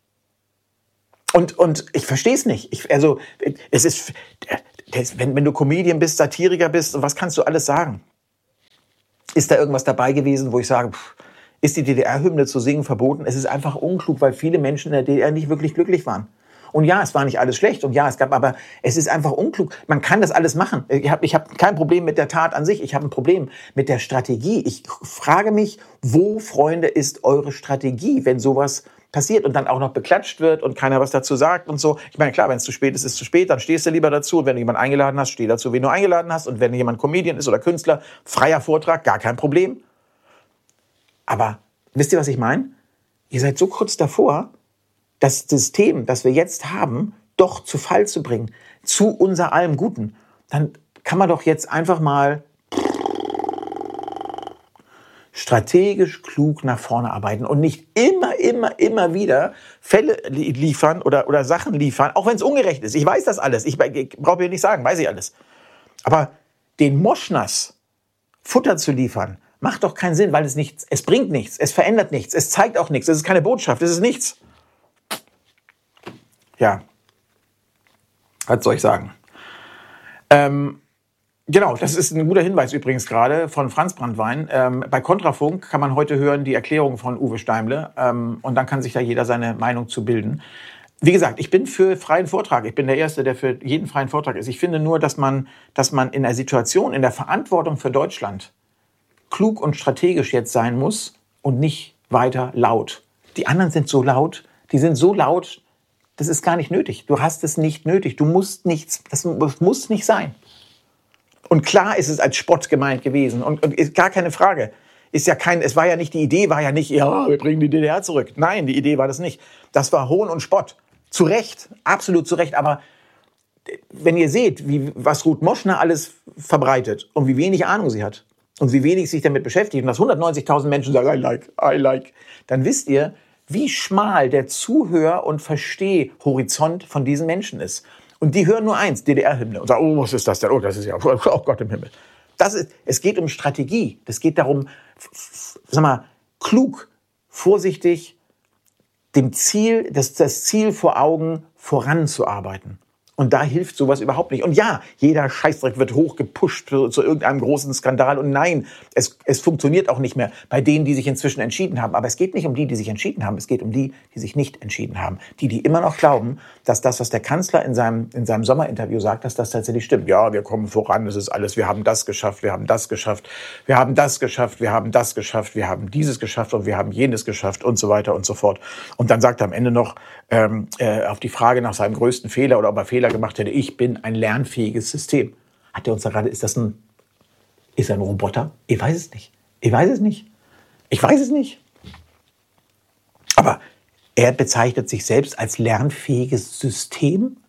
Und ich verstehe es nicht. Wenn du Comedian bist, Satiriker bist, was kannst du alles sagen? Ist da irgendwas dabei gewesen, wo ich sage, ist die DDR-Hymne zu singen verboten? Es ist einfach unklug, weil viele Menschen in der DDR nicht wirklich glücklich waren. Und ja, es war nicht alles schlecht und ja, aber es ist einfach unklug. Man kann das alles machen. Ich hab kein Problem mit der Tat an sich. Ich habe ein Problem mit der Strategie. Ich frage mich, wo, Freunde, ist eure Strategie, wenn sowas passiert und dann auch noch beklatscht wird und keiner was dazu sagt und so. Ich meine, klar, wenn es zu spät ist, ist es zu spät, dann stehst du lieber dazu. Und wenn du jemanden eingeladen hast, steh dazu, wen du eingeladen hast. Und wenn jemand Comedian ist oder Künstler, freier Vortrag, gar kein Problem. Aber wisst ihr, was ich meine? Ihr seid so kurz davor, das System, das wir jetzt haben, doch zu Fall zu bringen, zu unser allem Guten. Dann kann man doch jetzt einfach mal strategisch klug nach vorne arbeiten und nicht immer wieder Fälle liefern oder Sachen liefern, auch wenn es ungerecht ist. Ich weiß das alles. Ich brauche mir nicht sagen, weiß ich alles. Aber den Moschnas Futter zu liefern, macht doch keinen Sinn, weil es bringt nichts, es verändert nichts, es zeigt auch nichts, es ist keine Botschaft, es ist nichts. Ja, was soll ich sagen? Genau, das ist ein guter Hinweis übrigens gerade von Franz Branntwein. Bei Kontrafunk kann man heute hören die Erklärung von Uwe Steimle und dann kann sich da jeder seine Meinung zu bilden. Wie gesagt, ich bin für freien Vortrag. Ich bin der Erste, der für jeden freien Vortrag ist. Ich finde nur, dass man in der Situation, in der Verantwortung für Deutschland klug und strategisch jetzt sein muss und nicht weiter laut. Die anderen sind so laut, das ist gar nicht nötig. Du hast es nicht nötig. Du musst nichts, das muss nicht sein. Und klar ist es als Spott gemeint gewesen und ist gar keine Frage. Die Idee war ja nicht, ja, wir bringen die DDR zurück. Nein, die Idee war das nicht. Das war Hohn und Spott. Zu Recht, absolut zu Recht. Aber wenn ihr seht, was Ruth Moschner alles verbreitet und wie wenig Ahnung sie hat und wie wenig sich damit beschäftigt und dass 190.000 Menschen sagen, I like, dann wisst ihr, wie schmal der Zuhör- und Verstehhorizont von diesen Menschen ist. Und die hören nur eins, DDR-Hymne, und sagen, oh, was ist das denn? Oh, das ist ja, oh Gott im Himmel. Es geht um Strategie. Es geht darum, klug, vorsichtig, das Ziel vor Augen voranzuarbeiten. Und da hilft sowas überhaupt nicht. Und ja, jeder Scheißdreck wird hochgepusht zu irgendeinem großen Skandal. Und nein, es funktioniert auch nicht mehr bei denen, die sich inzwischen entschieden haben. Aber es geht nicht um die sich entschieden haben. Es geht um die sich nicht entschieden haben. Die immer noch glauben, dass das, was der Kanzler in seinem Sommerinterview sagt, dass das tatsächlich stimmt. Ja, wir kommen voran, das ist alles. Wir haben das geschafft, wir haben das geschafft. Wir haben das geschafft, wir haben das geschafft. Wir haben dieses geschafft und wir haben jenes geschafft und so weiter und so fort. Und dann sagt er am Ende noch auf die Frage nach seinem größten Fehler oder ob er Fehler gemacht hätte, ich bin ein lernfähiges System. Hat er uns da gerade, ist er ein Roboter? Ich weiß es nicht. Aber er bezeichnet sich selbst als lernfähiges System?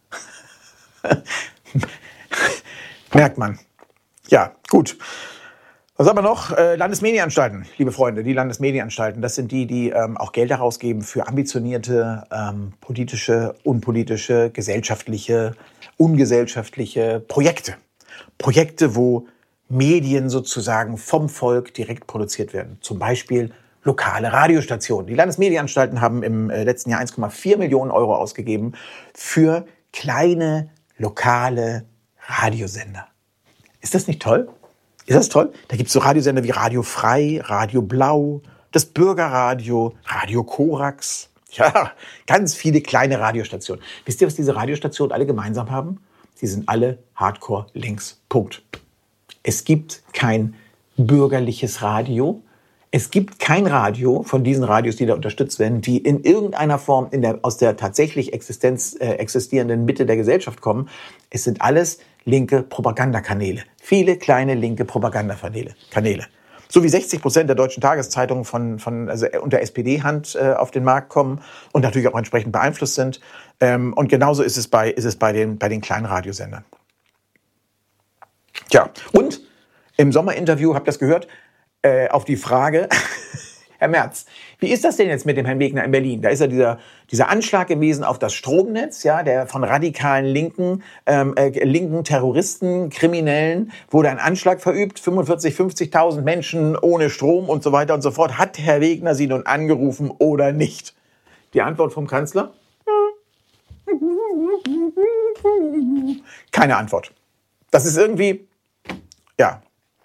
Merkt man. Ja, gut. Was haben wir noch? Landesmedienanstalten, liebe Freunde. Die Landesmedienanstalten, das sind die auch Geld herausgeben für ambitionierte politische, unpolitische, gesellschaftliche, ungesellschaftliche Projekte. Projekte, wo Medien sozusagen vom Volk direkt produziert werden. Zum Beispiel lokale Radiostationen. Die Landesmedienanstalten haben im letzten Jahr 1,4 Millionen Euro ausgegeben für kleine, lokale Radiosender. Ist das nicht toll? Ist das toll? Da gibt es so Radiosender wie Radio Frei, Radio Blau, das Bürgerradio, Radio Korax. Ja, ganz viele kleine Radiostationen. Wisst ihr, was diese Radiostationen alle gemeinsam haben? Sie sind alle Hardcore links. Punkt. Es gibt kein bürgerliches Radio. Es gibt kein Radio von diesen Radios, die da unterstützt werden, die in irgendeiner Form aus der tatsächlich existierenden Mitte der Gesellschaft kommen. Es sind alles linke Propagandakanäle. Viele kleine linke Propagandakanäle. So wie 60% der deutschen Tageszeitungen also unter SPD-Hand auf den Markt kommen und natürlich auch entsprechend beeinflusst sind. Und genauso ist es bei den kleinen Radiosendern. Tja, und im Sommerinterview, habt ihr das gehört, auf die Frage, Herr Merz, wie ist das denn jetzt mit dem Herrn Wegner in Berlin? Da ist ja dieser Anschlag gewesen auf das Stromnetz, ja, der von radikalen linken Terroristen, Kriminellen, wurde ein Anschlag verübt, 45.000, 50.000 Menschen ohne Strom und so weiter und so fort. Hat Herr Wegner Sie nun angerufen oder nicht? Die Antwort vom Kanzler? Keine Antwort. Das ist irgendwie, ja.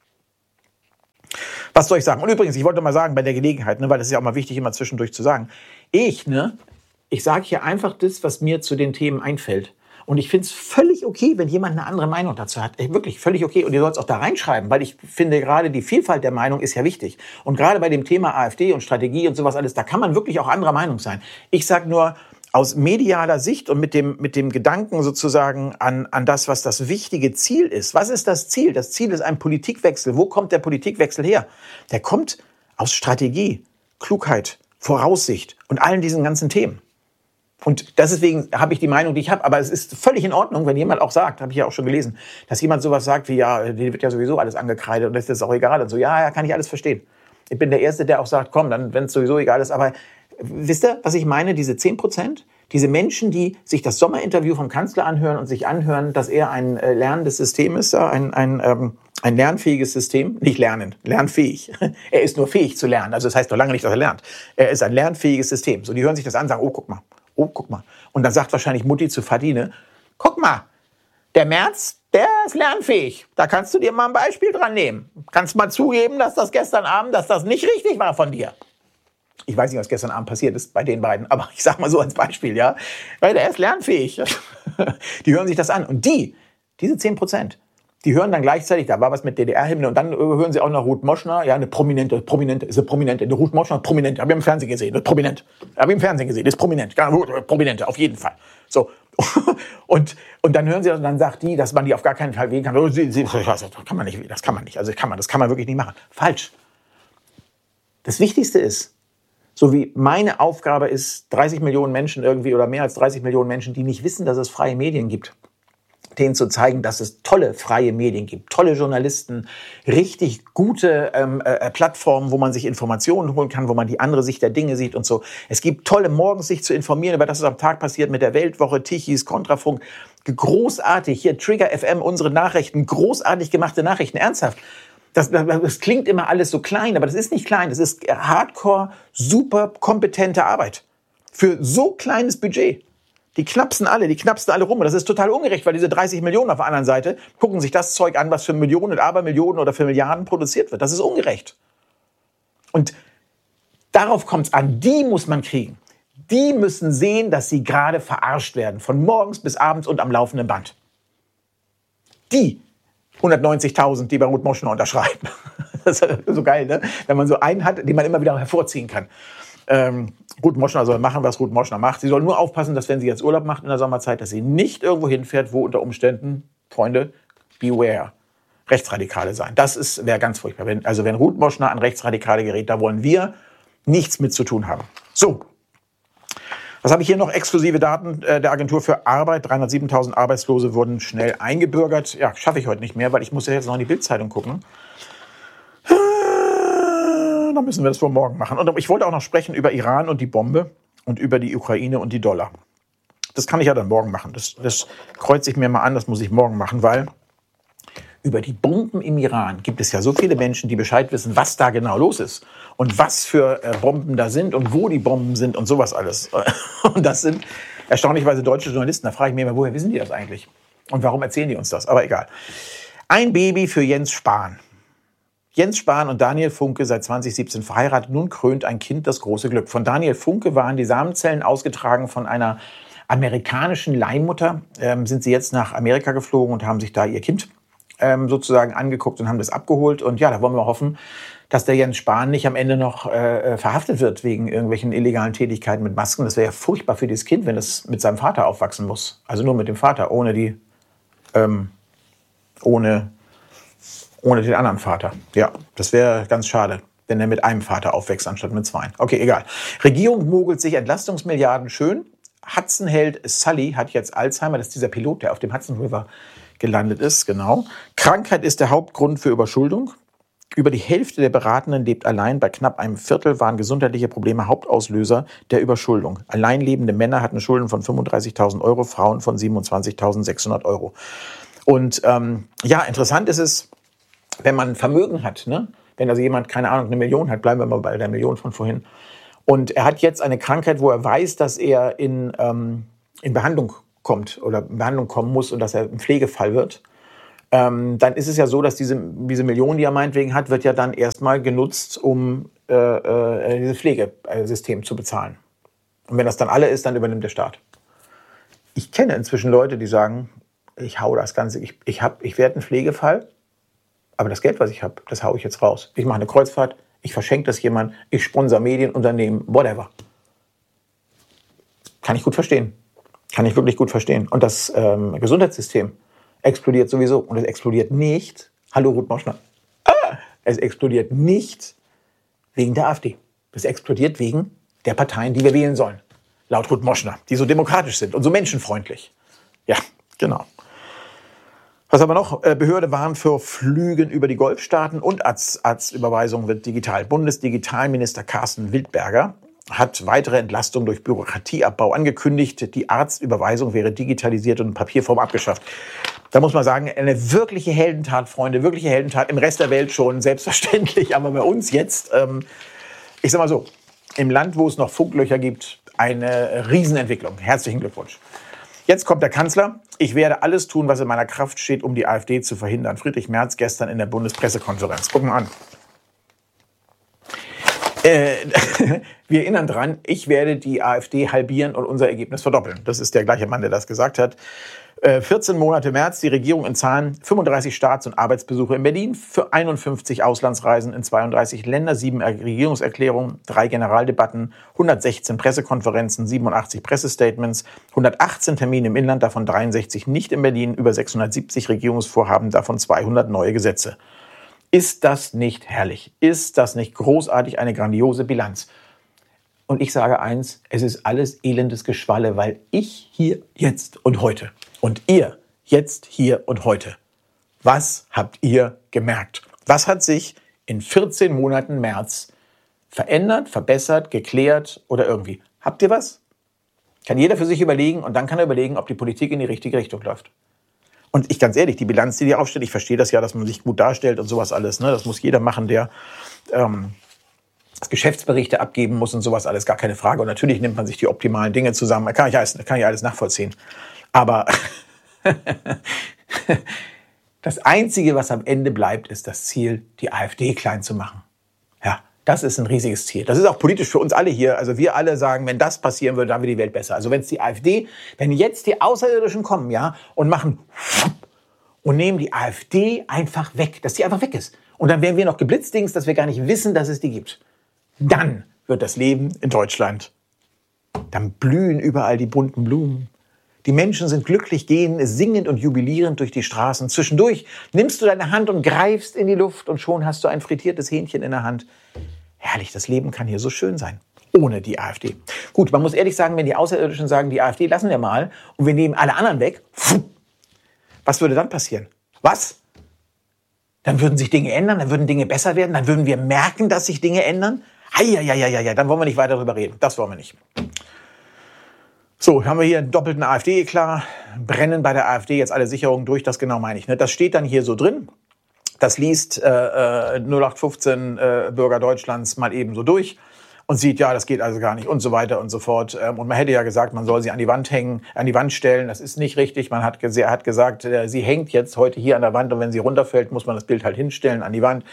Was soll ich sagen? Und übrigens, ich wollte mal sagen, bei der Gelegenheit, weil das ist ja auch mal wichtig, immer zwischendurch zu sagen, ich sage hier einfach das, was mir zu den Themen einfällt. Und ich finde es völlig okay, wenn jemand eine andere Meinung dazu hat. Wirklich völlig okay. Und ihr sollt es auch da reinschreiben, weil ich finde, gerade die Vielfalt der Meinung ist ja wichtig. Und gerade bei dem Thema AfD und Strategie und sowas alles, da kann man wirklich auch anderer Meinung sein. Ich sage nur, aus medialer Sicht und mit dem Gedanken sozusagen an das, was das wichtige Ziel ist. Was ist das Ziel? Das Ziel ist ein Politikwechsel. Wo kommt der Politikwechsel her? Der kommt aus Strategie, Klugheit, Voraussicht und allen diesen ganzen Themen. Und deswegen habe ich die Meinung, die ich habe. Aber es ist völlig in Ordnung, wenn jemand auch sagt, habe ich ja auch schon gelesen, dass jemand sowas sagt wie, ja, dir wird ja sowieso alles angekreidet und das ist auch egal. Und so, ja, kann ich alles verstehen. Ich bin der Erste, der auch sagt, komm, dann, wenn es sowieso egal ist. Aber wisst ihr, was ich meine? Diese 10%, diese Menschen, die sich das Sommerinterview vom Kanzler anhören und sich anhören, dass er ein lernendes System ist, ein lernfähiges System, nicht lernen, lernfähig. Er ist nur fähig zu lernen. Also das heißt noch lange nicht, dass er lernt. Er ist ein lernfähiges System. So, die hören sich das an und sagen, oh, guck mal. Oh, guck mal. Und dann sagt wahrscheinlich Mutti zu Fadine, guck mal, der Merz, der ist lernfähig. Da kannst du dir mal ein Beispiel dran nehmen. Kannst mal zugeben, dass das gestern Abend, dass das nicht richtig war von dir. Ich weiß nicht, was gestern Abend passiert ist bei den beiden, aber ich sag mal so als Beispiel, ja. Weil der ist lernfähig. Die hören sich das an. Und diese 10%, die hören dann gleichzeitig, da war was mit DDR-Hymne und dann hören sie auch noch Ruth Moschner, ja, eine prominente, eine Ruth Moschner, prominente, habe ich im Fernsehen gesehen, prominent. Habe ich im Fernsehen gesehen, ist prominent, prominente, auf jeden Fall. So. Und dann hören sie das und dann sagt die, dass man die auf gar keinen Fall wählen kann. Das kann man nicht, das kann man wirklich nicht machen. Falsch. Das Wichtigste ist, so wie meine Aufgabe ist, 30 Millionen Menschen irgendwie oder mehr als 30 Millionen Menschen, die nicht wissen, dass es freie Medien gibt, denen zu zeigen, dass es tolle freie Medien gibt, tolle Journalisten, richtig gute Plattformen, wo man sich Informationen holen kann, wo man die andere Sicht der Dinge sieht und so. Es gibt tolle morgens sich zu informieren über das, was am Tag passiert mit der Weltwoche, Tichys, Kontrafunk. Großartig, hier Trigger FM, unsere Nachrichten, großartig gemachte Nachrichten, ernsthaft. Das klingt immer alles so klein, aber das ist nicht klein. Das ist hardcore, super kompetente Arbeit. Für so kleines Budget. Die knapsen alle rum. Und das ist total ungerecht, weil diese 30 Millionen auf der anderen Seite gucken sich das Zeug an, was für Millionen und Abermillionen oder für Milliarden produziert wird. Das ist ungerecht. Und darauf kommt es an. Die muss man kriegen. Die müssen sehen, dass sie gerade verarscht werden. Von morgens bis abends und am laufenden Band. Die 190.000, die bei Ruth Moschner unterschreiben. Das ist so geil, ne? Wenn man so einen hat, den man immer wieder hervorziehen kann. Ruth Moschner soll machen, was Ruth Moschner macht. Sie soll nur aufpassen, dass wenn sie jetzt Urlaub macht in der Sommerzeit, dass sie nicht irgendwo hinfährt, wo unter Umständen, Freunde, beware, Rechtsradikale sein. Das wäre ganz furchtbar. Wenn Ruth Moschner an Rechtsradikale gerät, da wollen wir nichts mit zu tun haben. So. Was habe ich hier noch? Exklusive Daten der Agentur für Arbeit. 307.000 Arbeitslose wurden schnell eingebürgert. Ja, schaffe ich heute nicht mehr, weil ich muss ja jetzt noch in die Bild-Zeitung gucken. Dann müssen wir das wohl morgen machen. Und ich wollte auch noch sprechen über Iran und die Bombe und über die Ukraine und die Dollar. Das kann ich ja dann morgen machen. Das kreuze ich mir mal an, das muss ich morgen machen, weil über die Bomben im Iran gibt es ja so viele Menschen, die Bescheid wissen, was da genau los ist und was für Bomben da sind und wo die Bomben sind und sowas alles. Und das sind erstaunlicherweise deutsche Journalisten. Da frage ich mich immer, woher wissen die das eigentlich? Und warum erzählen die uns das? Aber egal. Ein Baby für Jens Spahn. Jens Spahn und Daniel Funke seit 2017 verheiratet. Nun krönt ein Kind das große Glück. Von Daniel Funke waren die Samenzellen ausgetragen von einer amerikanischen Leihmutter. Sind sie jetzt nach Amerika geflogen und haben sich da ihr Kind sozusagen angeguckt und haben das abgeholt. Und ja, da wollen wir hoffen, dass der Jens Spahn nicht am Ende noch verhaftet wird wegen irgendwelchen illegalen Tätigkeiten mit Masken. Das wäre ja furchtbar für dieses Kind, wenn es mit seinem Vater aufwachsen muss. Also nur mit dem Vater, ohne den anderen Vater. Ja, das wäre ganz schade, wenn er mit einem Vater aufwächst, anstatt mit zwei. Okay, egal. Regierung mogelt sich Entlastungsmilliarden schön. Hudson-Held Sully hat jetzt Alzheimer. Das ist dieser Pilot, der auf dem Hudson River gelandet ist, genau. Krankheit ist der Hauptgrund für Überschuldung. Über die Hälfte der Beratenden lebt allein. Bei knapp einem Viertel waren gesundheitliche Probleme Hauptauslöser der Überschuldung. Alleinlebende Männer hatten Schulden von 35.000 Euro, Frauen von 27.600 Euro. Und interessant ist es, wenn man Vermögen hat, ne? Wenn also jemand, keine Ahnung, 1 Million hat, bleiben wir mal bei der Million von vorhin, und er hat jetzt eine Krankheit, wo er weiß, dass er in Behandlung kommt oder in Behandlung kommen muss und dass er ein Pflegefall wird, dann ist es ja so, dass diese Million, die er meinetwegen hat, wird ja dann erstmal genutzt, um dieses Pflegesystem zu bezahlen. Und wenn das dann alle ist, dann übernimmt der Staat. Ich kenne inzwischen Leute, die sagen, ich hau das Ganze, ich werde ein Pflegefall, aber das Geld, was ich habe, das hau ich jetzt raus. Ich mache eine Kreuzfahrt, ich verschenke das jemand, ich sponsere Medienunternehmen, whatever. Kann ich gut verstehen. Kann ich wirklich gut verstehen. Und das Gesundheitssystem explodiert sowieso. Und es explodiert nicht, hallo Ruth Moschner, es explodiert nicht wegen der AfD. Es explodiert wegen der Parteien, die wir wählen sollen. Laut Ruth Moschner, die so demokratisch sind und so menschenfreundlich. Ja, genau. Was aber noch? Behörde warnt für Flügen über die Golfstaaten und Arztüberweisung wird digital. Bundesdigitalminister Carsten Wildberger hat weitere Entlastung durch Bürokratieabbau angekündigt. Die Arztüberweisung wäre digitalisiert und in Papierform abgeschafft. Da muss man sagen, eine wirkliche Heldentat, Freunde, wirkliche Heldentat. Im Rest der Welt schon selbstverständlich, aber bei uns jetzt, ich sag mal so, im Land, wo es noch Funklöcher gibt, eine Riesenentwicklung. Herzlichen Glückwunsch. Jetzt kommt der Kanzler. Ich werde alles tun, was in meiner Kraft steht, um die AfD zu verhindern. Friedrich Merz gestern in der Bundespressekonferenz. Gucken wir an. Wir erinnern dran, ich werde die AfD halbieren und unser Ergebnis verdoppeln. Das ist der gleiche Mann, der das gesagt hat. 14 Monate März, die Regierung in Zahlen, 35 Staats- und Arbeitsbesuche in Berlin, für 51 Auslandsreisen in 32 Länder, 7 Regierungserklärungen, 3 Generaldebatten, 116 Pressekonferenzen, 87 Pressestatements, 118 Termine im Inland, davon 63 nicht in Berlin, über 670 Regierungsvorhaben, davon 200 neue Gesetze. Ist das nicht herrlich? Ist das nicht großartig, eine grandiose Bilanz? Und ich sage eins, es ist alles elendes Geschwalle, weil ich hier, jetzt und heute und ihr jetzt, hier und heute, was habt ihr gemerkt? Was hat sich in 14 Monaten März verändert, verbessert, geklärt oder irgendwie? Habt ihr was? Kann jeder für sich überlegen und dann kann er überlegen, ob die Politik in die richtige Richtung läuft. Und ich ganz ehrlich, die Bilanz, die aufstellt, ich verstehe das ja, dass man sich gut darstellt und sowas alles. Ne? Das muss jeder machen, der Geschäftsberichte abgeben muss und sowas alles, gar keine Frage. Und natürlich nimmt man sich die optimalen Dinge zusammen. Kann ich alles nachvollziehen. Aber das Einzige, was am Ende bleibt, ist das Ziel, die AfD klein zu machen. Ja, das ist ein riesiges Ziel. Das ist auch politisch für uns alle hier. Also wir alle sagen, wenn das passieren würde, dann wäre die Welt besser. Also wenn es die AfD, wenn jetzt die Außerirdischen kommen, ja, und machen und nehmen die AfD einfach weg, dass die einfach weg ist. Und dann werden wir noch geblitzdings, dass wir gar nicht wissen, dass es die gibt. Dann wird das Leben in Deutschland. Dann blühen überall die bunten Blumen. Die Menschen sind glücklich, gehen singend und jubilierend durch die Straßen. Zwischendurch nimmst du deine Hand und greifst in die Luft und schon hast du ein frittiertes Hähnchen in der Hand. Herrlich, das Leben kann hier so schön sein. Ohne die AfD. Gut, man muss ehrlich sagen, wenn die Außerirdischen sagen, die AfD lassen wir mal und wir nehmen alle anderen weg, was würde dann passieren? Was? Dann würden sich Dinge ändern, dann würden Dinge besser werden, dann würden wir merken, dass sich Dinge ändern. Ja, dann wollen wir nicht weiter darüber reden. Das wollen wir nicht. So, haben wir hier einen doppelten AfD-Eklat. Brennen bei der AfD jetzt alle Sicherungen durch, das genau meine ich. Ne? Das steht dann hier so drin. Das liest 0815 Bürger Deutschlands mal eben so durch und sieht, ja, das geht also gar nicht und so weiter und so fort. Und man hätte ja gesagt, man soll sie an die Wand hängen, an die Wand stellen. Das ist nicht richtig. Man hat gesagt, sie hängt jetzt heute hier an der Wand und wenn sie runterfällt, muss man das Bild halt hinstellen an die Wand.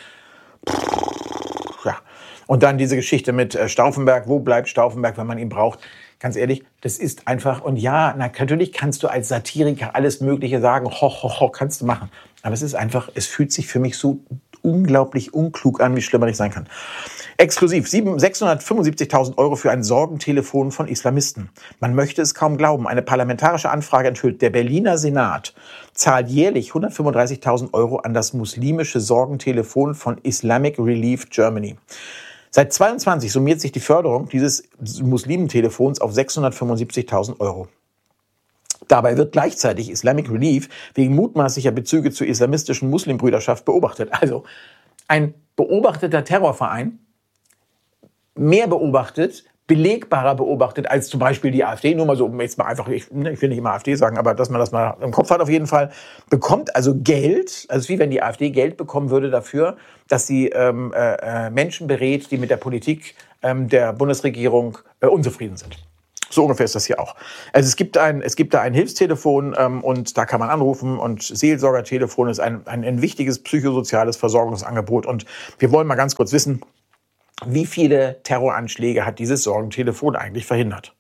Ja. Und dann diese Geschichte mit Stauffenberg. Wo bleibt Stauffenberg, wenn man ihn braucht? Ganz ehrlich, das ist einfach, und ja, natürlich kannst du als Satiriker alles Mögliche sagen, kannst du machen. Aber es ist einfach, es fühlt sich für mich so unglaublich unklug an, wie schlimmer nicht sein kann. Exklusiv, 675.000 Euro für ein Sorgentelefon von Islamisten. Man möchte es kaum glauben. Eine parlamentarische Anfrage enthüllt, der Berliner Senat zahlt jährlich 135.000 Euro an das muslimische Sorgentelefon von Islamic Relief Germany. Seit 22 summiert sich die Förderung dieses Muslimentelefons auf 675.000 Euro. Dabei wird gleichzeitig Islamic Relief wegen mutmaßlicher Bezüge zur islamistischen Muslimbrüderschaft beobachtet. Also ein beobachteter Terrorverein mehr beobachtet, belegbarer beobachtet als zum Beispiel die AfD. Nur mal so, um jetzt mal einfach, ich will nicht immer AfD sagen, aber dass man das mal im Kopf hat auf jeden Fall, bekommt also Geld, also wie wenn die AfD Geld bekommen würde dafür, dass sie Menschen berät, die mit der Politik der Bundesregierung unzufrieden sind. So ungefähr ist das hier auch. Also es gibt da ein Hilfstelefon und da kann man anrufen und Seelsorgertelefon ist ein wichtiges psychosoziales Versorgungsangebot und wir wollen mal ganz kurz wissen, wie viele Terroranschläge hat dieses Sorgentelefon eigentlich verhindert?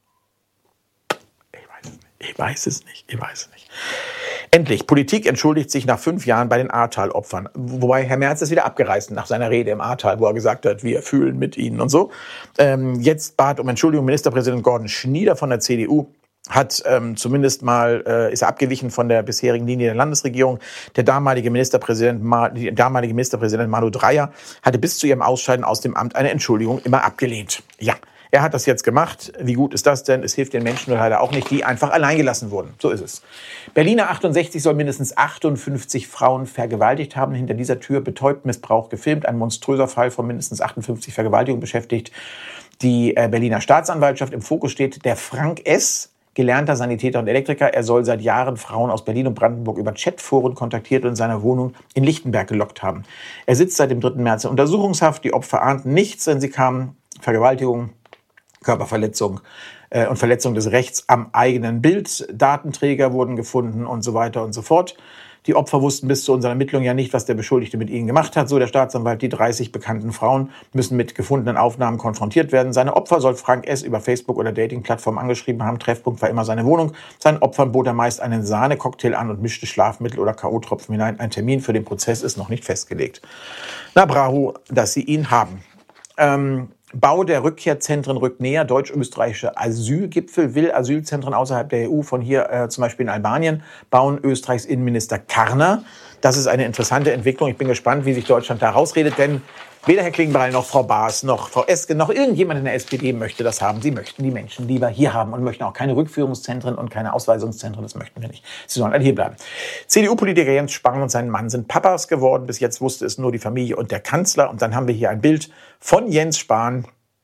Ich weiß es nicht. Endlich, Politik entschuldigt sich nach 5 Jahren bei den Ahrtal-Opfern. Wobei Herr Merz ist wieder abgereist nach seiner Rede im Ahrtal, wo er gesagt hat, wir fühlen mit ihnen und so. Jetzt bat um Entschuldigung Ministerpräsident Gordon Schnieder von der CDU. Hat zumindest mal, ist er abgewichen von der bisherigen Linie der Landesregierung. Der damalige Ministerpräsident Manu Dreyer hatte bis zu ihrem Ausscheiden aus dem Amt eine Entschuldigung immer abgelehnt. Ja, er hat das jetzt gemacht. Wie gut ist das denn? Es hilft den Menschen leider auch nicht, die einfach allein gelassen wurden. So ist es. Berliner 68 soll mindestens 58 Frauen vergewaltigt haben. Hinter dieser Tür betäubt, Missbrauch gefilmt. Ein monströser Fall von mindestens 58 Vergewaltigungen beschäftigt die Berliner Staatsanwaltschaft. Im Fokus steht der Frank S., gelernter Sanitäter und Elektriker. Er soll seit Jahren Frauen aus Berlin und Brandenburg über Chatforen kontaktiert und in seiner Wohnung in Lichtenberg gelockt haben. Er sitzt seit dem 3. März in Untersuchungshaft. Die Opfer ahnten nichts, wenn sie kamen. Vergewaltigung, Körperverletzung und Verletzung des Rechts am eigenen Bild. Datenträger wurden gefunden und so weiter und so fort. Die Opfer wussten bis zu unseren Ermittlungen ja nicht, was der Beschuldigte mit ihnen gemacht hat. So der Staatsanwalt, die 30 bekannten Frauen müssen mit gefundenen Aufnahmen konfrontiert werden. Seine Opfer soll Frank S. über Facebook oder Dating-Plattformen angeschrieben haben. Treffpunkt war immer seine Wohnung. Seinen Opfern bot er meist einen Sahnecocktail an und mischte Schlafmittel oder K.O.-Tropfen hinein. Ein Termin für den Prozess ist noch nicht festgelegt. Na bravo, dass sie ihn haben. Bau der Rückkehrzentren rückt näher. Deutsch-österreichische Asylgipfel will Asylzentren außerhalb der EU, von hier zum Beispiel in Albanien, bauen Österreichs Innenminister Karner. Das ist eine interessante Entwicklung. Ich bin gespannt, wie sich Deutschland da rausredet, denn weder Herr Klingbeil noch Frau Baas noch Frau Esken noch irgendjemand in der SPD möchte das haben. Sie möchten die Menschen lieber hier haben und möchten auch keine Rückführungszentren und keine Ausweisungszentren. Das möchten wir nicht. Sie sollen alle hier bleiben. CDU-Politiker Jens Spahn und sein Mann sind Papas geworden. Bis jetzt wusste es nur die Familie und der Kanzler. Und dann haben wir hier ein Bild von Jens Spahn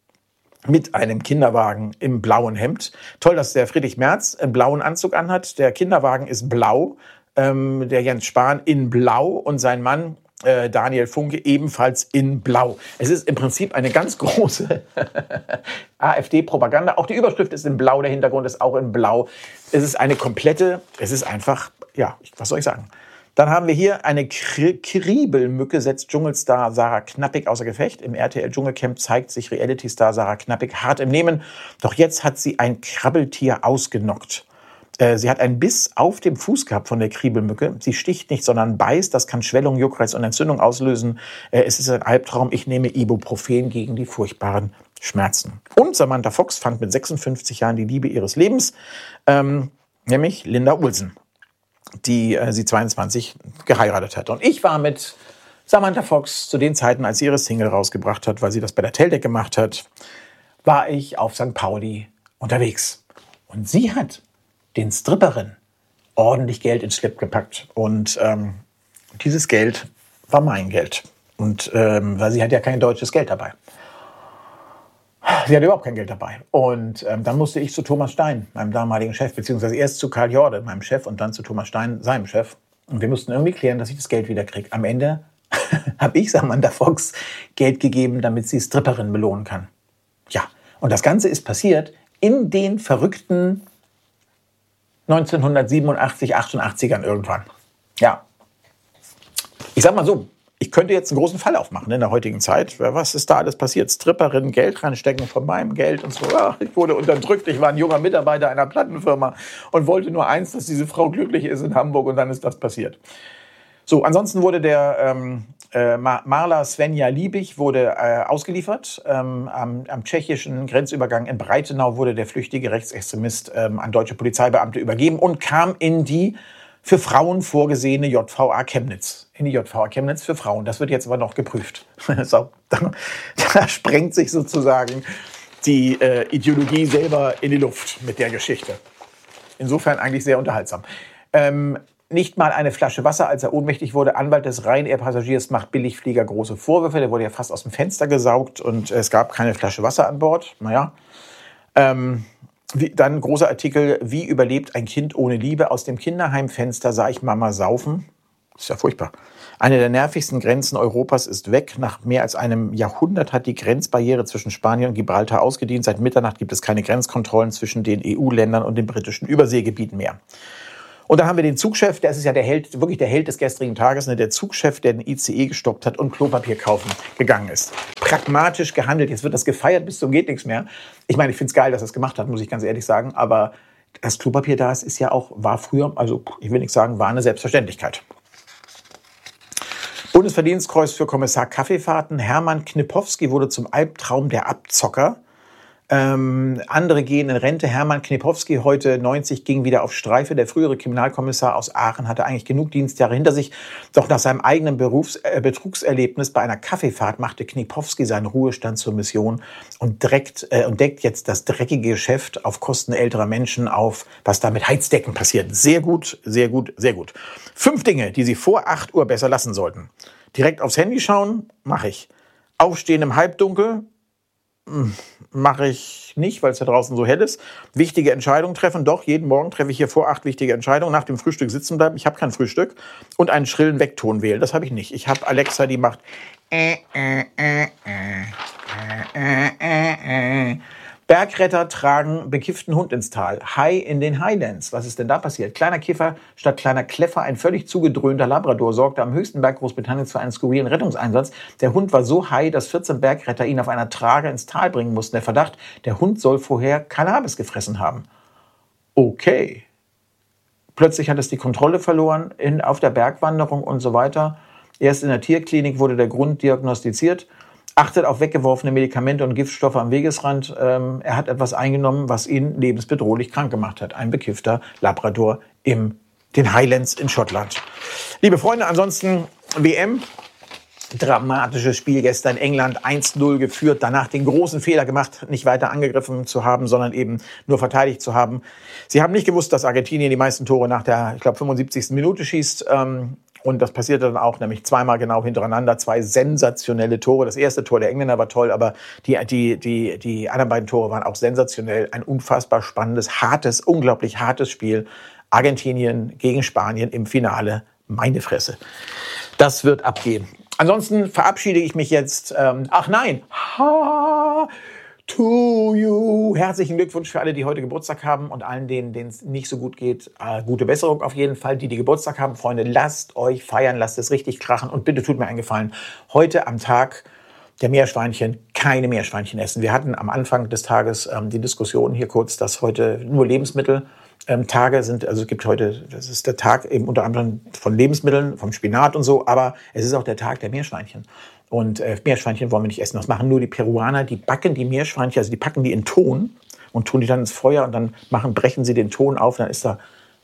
mit einem Kinderwagen im blauen Hemd. Toll, dass der Friedrich Merz einen blauen Anzug anhat. Der Kinderwagen ist blau. Der Jens Spahn in blau und sein Mann Daniel Funke ebenfalls in blau. Es ist im Prinzip eine ganz große AfD-Propaganda. Auch die Überschrift ist in blau, der Hintergrund ist auch in blau. Es ist eine komplette, es ist einfach, ja, was soll ich sagen? Dann haben wir hier eine Kriebelmücke, setzt Dschungelstar Sarah Knappig außer Gefecht. Im RTL Dschungelcamp zeigt sich Reality-Star Sarah Knappig hart im Nehmen. Doch jetzt hat sie ein Krabbeltier ausgenockt. Sie hat einen Biss auf dem Fuß gehabt von der Kriebelmücke. Sie sticht nicht, sondern beißt. Das kann Schwellung, Juckreiz und Entzündung auslösen. Es ist ein Albtraum. Ich nehme Ibuprofen gegen die furchtbaren Schmerzen. Und Samantha Fox fand mit 56 Jahren die Liebe ihres Lebens, nämlich Linda Olsen, die sie 22 geheiratet hat. Und ich war mit Samantha Fox zu den Zeiten, als sie ihre Single rausgebracht hat, weil sie das bei der Teldec gemacht hat, war ich auf St. Pauli unterwegs. Und sie hat den Stripperinnen ordentlich Geld ins Schlipp gepackt. Und dieses Geld war mein Geld. Und weil sie hat ja kein deutsches Geld dabei. Sie hatte überhaupt kein Geld dabei. Und dann musste ich zu Thomas Stein, meinem damaligen Chef, beziehungsweise erst zu Karl Jorde, meinem Chef, und dann zu Thomas Stein, seinem Chef. Und wir mussten irgendwie klären, dass ich das Geld wieder kriege. Am Ende habe ich Samantha Fox Geld gegeben, damit sie Stripperinnen belohnen kann. Ja, und das Ganze ist passiert in den verrückten 1987, 88ern irgendwann. Ja. Ich sag mal so, ich könnte jetzt einen großen Fall aufmachen in der heutigen Zeit. Was ist da alles passiert? Stripperinnen Geld reinstecken von meinem Geld und so. Ja, ich wurde unterdrückt. Ich war ein junger Mitarbeiter einer Plattenfirma und wollte nur eins, dass diese Frau glücklich ist in Hamburg, und dann ist das passiert. So, ansonsten wurde der Marla Svenja Liebig wurde ausgeliefert. Am tschechischen Grenzübergang in Breitenau wurde der flüchtige Rechtsextremist an deutsche Polizeibeamte übergeben und kam in die für Frauen vorgesehene JVA Chemnitz. In die JVA Chemnitz für Frauen. Das wird jetzt aber noch geprüft. So, da sprengt sich sozusagen die Ideologie selber in die Luft mit der Geschichte. Insofern eigentlich sehr unterhaltsam. nicht mal eine Flasche Wasser, als er ohnmächtig wurde. Anwalt des Ryanair-Passagiers macht Billigflieger große Vorwürfe. Der wurde ja fast aus dem Fenster gesaugt und es gab keine Flasche Wasser an Bord. Naja. Dann großer Artikel, wie überlebt ein Kind ohne Liebe? Aus dem Kinderheimfenster sah ich Mama saufen. Das ist ja furchtbar. Eine der nervigsten Grenzen Europas ist weg. Nach mehr als einem Jahrhundert hat die Grenzbarriere zwischen Spanien und Gibraltar ausgedient. Seit Mitternacht gibt es keine Grenzkontrollen zwischen den EU-Ländern und den britischen Überseegebieten mehr. Und dann haben wir den Zugchef, der ist ja der Held, wirklich der Held des gestrigen Tages, der Zugchef, der den ICE gestoppt hat und Klopapier kaufen gegangen ist. Pragmatisch gehandelt, jetzt wird das gefeiert bis zum geht nichts mehr. Ich meine, ich finde es geil, dass er es gemacht hat, muss ich ganz ehrlich sagen, aber das Klopapier da ist ja auch, war früher, also ich will nicht sagen, war eine Selbstverständlichkeit. Bundesverdienstkreuz für Kommissar Kaffeefahrten. Hermann Knipowski wurde zum Albtraum der Abzocker. Andere gehen in Rente. Hermann Knipowski, heute 90, ging wieder auf Streife. Der frühere Kriminalkommissar aus Aachen hatte eigentlich genug Dienstjahre hinter sich. Doch nach seinem eigenen Betrugserlebnis bei einer Kaffeefahrt machte Knipowski seinen Ruhestand zur Mission und deckt jetzt das dreckige Geschäft auf Kosten älterer Menschen auf, was da mit Heizdecken passiert. Sehr gut, sehr gut, sehr gut. 5 Dinge, die Sie vor 8 Uhr besser lassen sollten. Direkt aufs Handy schauen, mache ich. Aufstehen im Halbdunkel, mache ich nicht, weil es da draußen so hell ist. Wichtige Entscheidungen treffen. Doch, jeden Morgen treffe ich hier vor 8 wichtige Entscheidungen. Nach dem Frühstück sitzen bleiben. Ich habe kein Frühstück. Und einen schrillen Weckton wählen. Das habe ich nicht. Ich habe Alexa, die macht Bergretter tragen bekifften Hund ins Tal. Hai in den Highlands. Was ist denn da passiert? Kleiner Kiffer statt kleiner Kleffer. Ein völlig zugedröhnter Labrador sorgte am höchsten Berg Großbritanniens für einen skurrilen Rettungseinsatz. Der Hund war so high, dass 14 Bergretter ihn auf einer Trage ins Tal bringen mussten. Der Verdacht, der Hund soll vorher Cannabis gefressen haben. Okay. Plötzlich hat es die Kontrolle verloren auf der Bergwanderung und so weiter. Erst in der Tierklinik wurde der Grund diagnostiziert. Achtet auf weggeworfene Medikamente und Giftstoffe am Wegesrand. Er hat etwas eingenommen, was ihn lebensbedrohlich krank gemacht hat. Ein bekiffter Labrador in den Highlands in Schottland. Liebe Freunde, ansonsten WM. Dramatisches Spiel gestern. England 1-0 geführt, danach den großen Fehler gemacht, nicht weiter angegriffen zu haben, sondern eben nur verteidigt zu haben. Sie haben nicht gewusst, dass Argentinien die meisten Tore nach der, ich glaube, 75. Minute schießt. Und das passierte dann auch, nämlich zweimal genau hintereinander, 2 sensationelle Tore. Das erste Tor der Engländer war toll, aber die anderen beiden Tore waren auch sensationell. Ein unfassbar spannendes, hartes, unglaublich hartes Spiel. Argentinien gegen Spanien im Finale. Meine Fresse. Das wird abgehen. Ansonsten verabschiede ich mich jetzt. To you. Herzlichen Glückwunsch für alle, die heute Geburtstag haben und allen, denen es nicht so gut geht. Gute Besserung auf jeden Fall. Die Geburtstag haben, Freunde, lasst euch feiern, lasst es richtig krachen und bitte tut mir einen Gefallen. Heute am Tag der Meerschweinchen, keine Meerschweinchen essen. Wir hatten am Anfang des Tages die Diskussion hier kurz, dass heute nur Lebensmitteltage sind. Also es gibt heute, das ist der Tag eben unter anderem von Lebensmitteln, vom Spinat und so, aber es ist auch der Tag der Meerschweinchen. Und Meerschweinchen wollen wir nicht essen. Das machen nur die Peruaner. Die backen die Meerschweinchen, also die packen die in Ton und tun die dann ins Feuer und dann brechen sie den Ton auf. Dann ist da...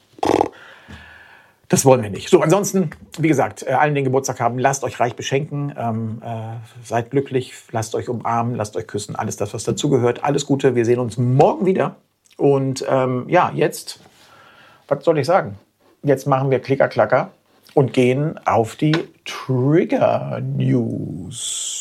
Das wollen wir nicht. So, ansonsten, wie gesagt, allen, die Geburtstag haben, lasst euch reich beschenken. Seid glücklich, lasst euch umarmen, lasst euch küssen. Alles das, was dazugehört. Alles Gute. Wir sehen uns morgen wieder. Und jetzt, was soll ich sagen? Jetzt machen wir Klicker-Klacker und gehen auf die Trigger News.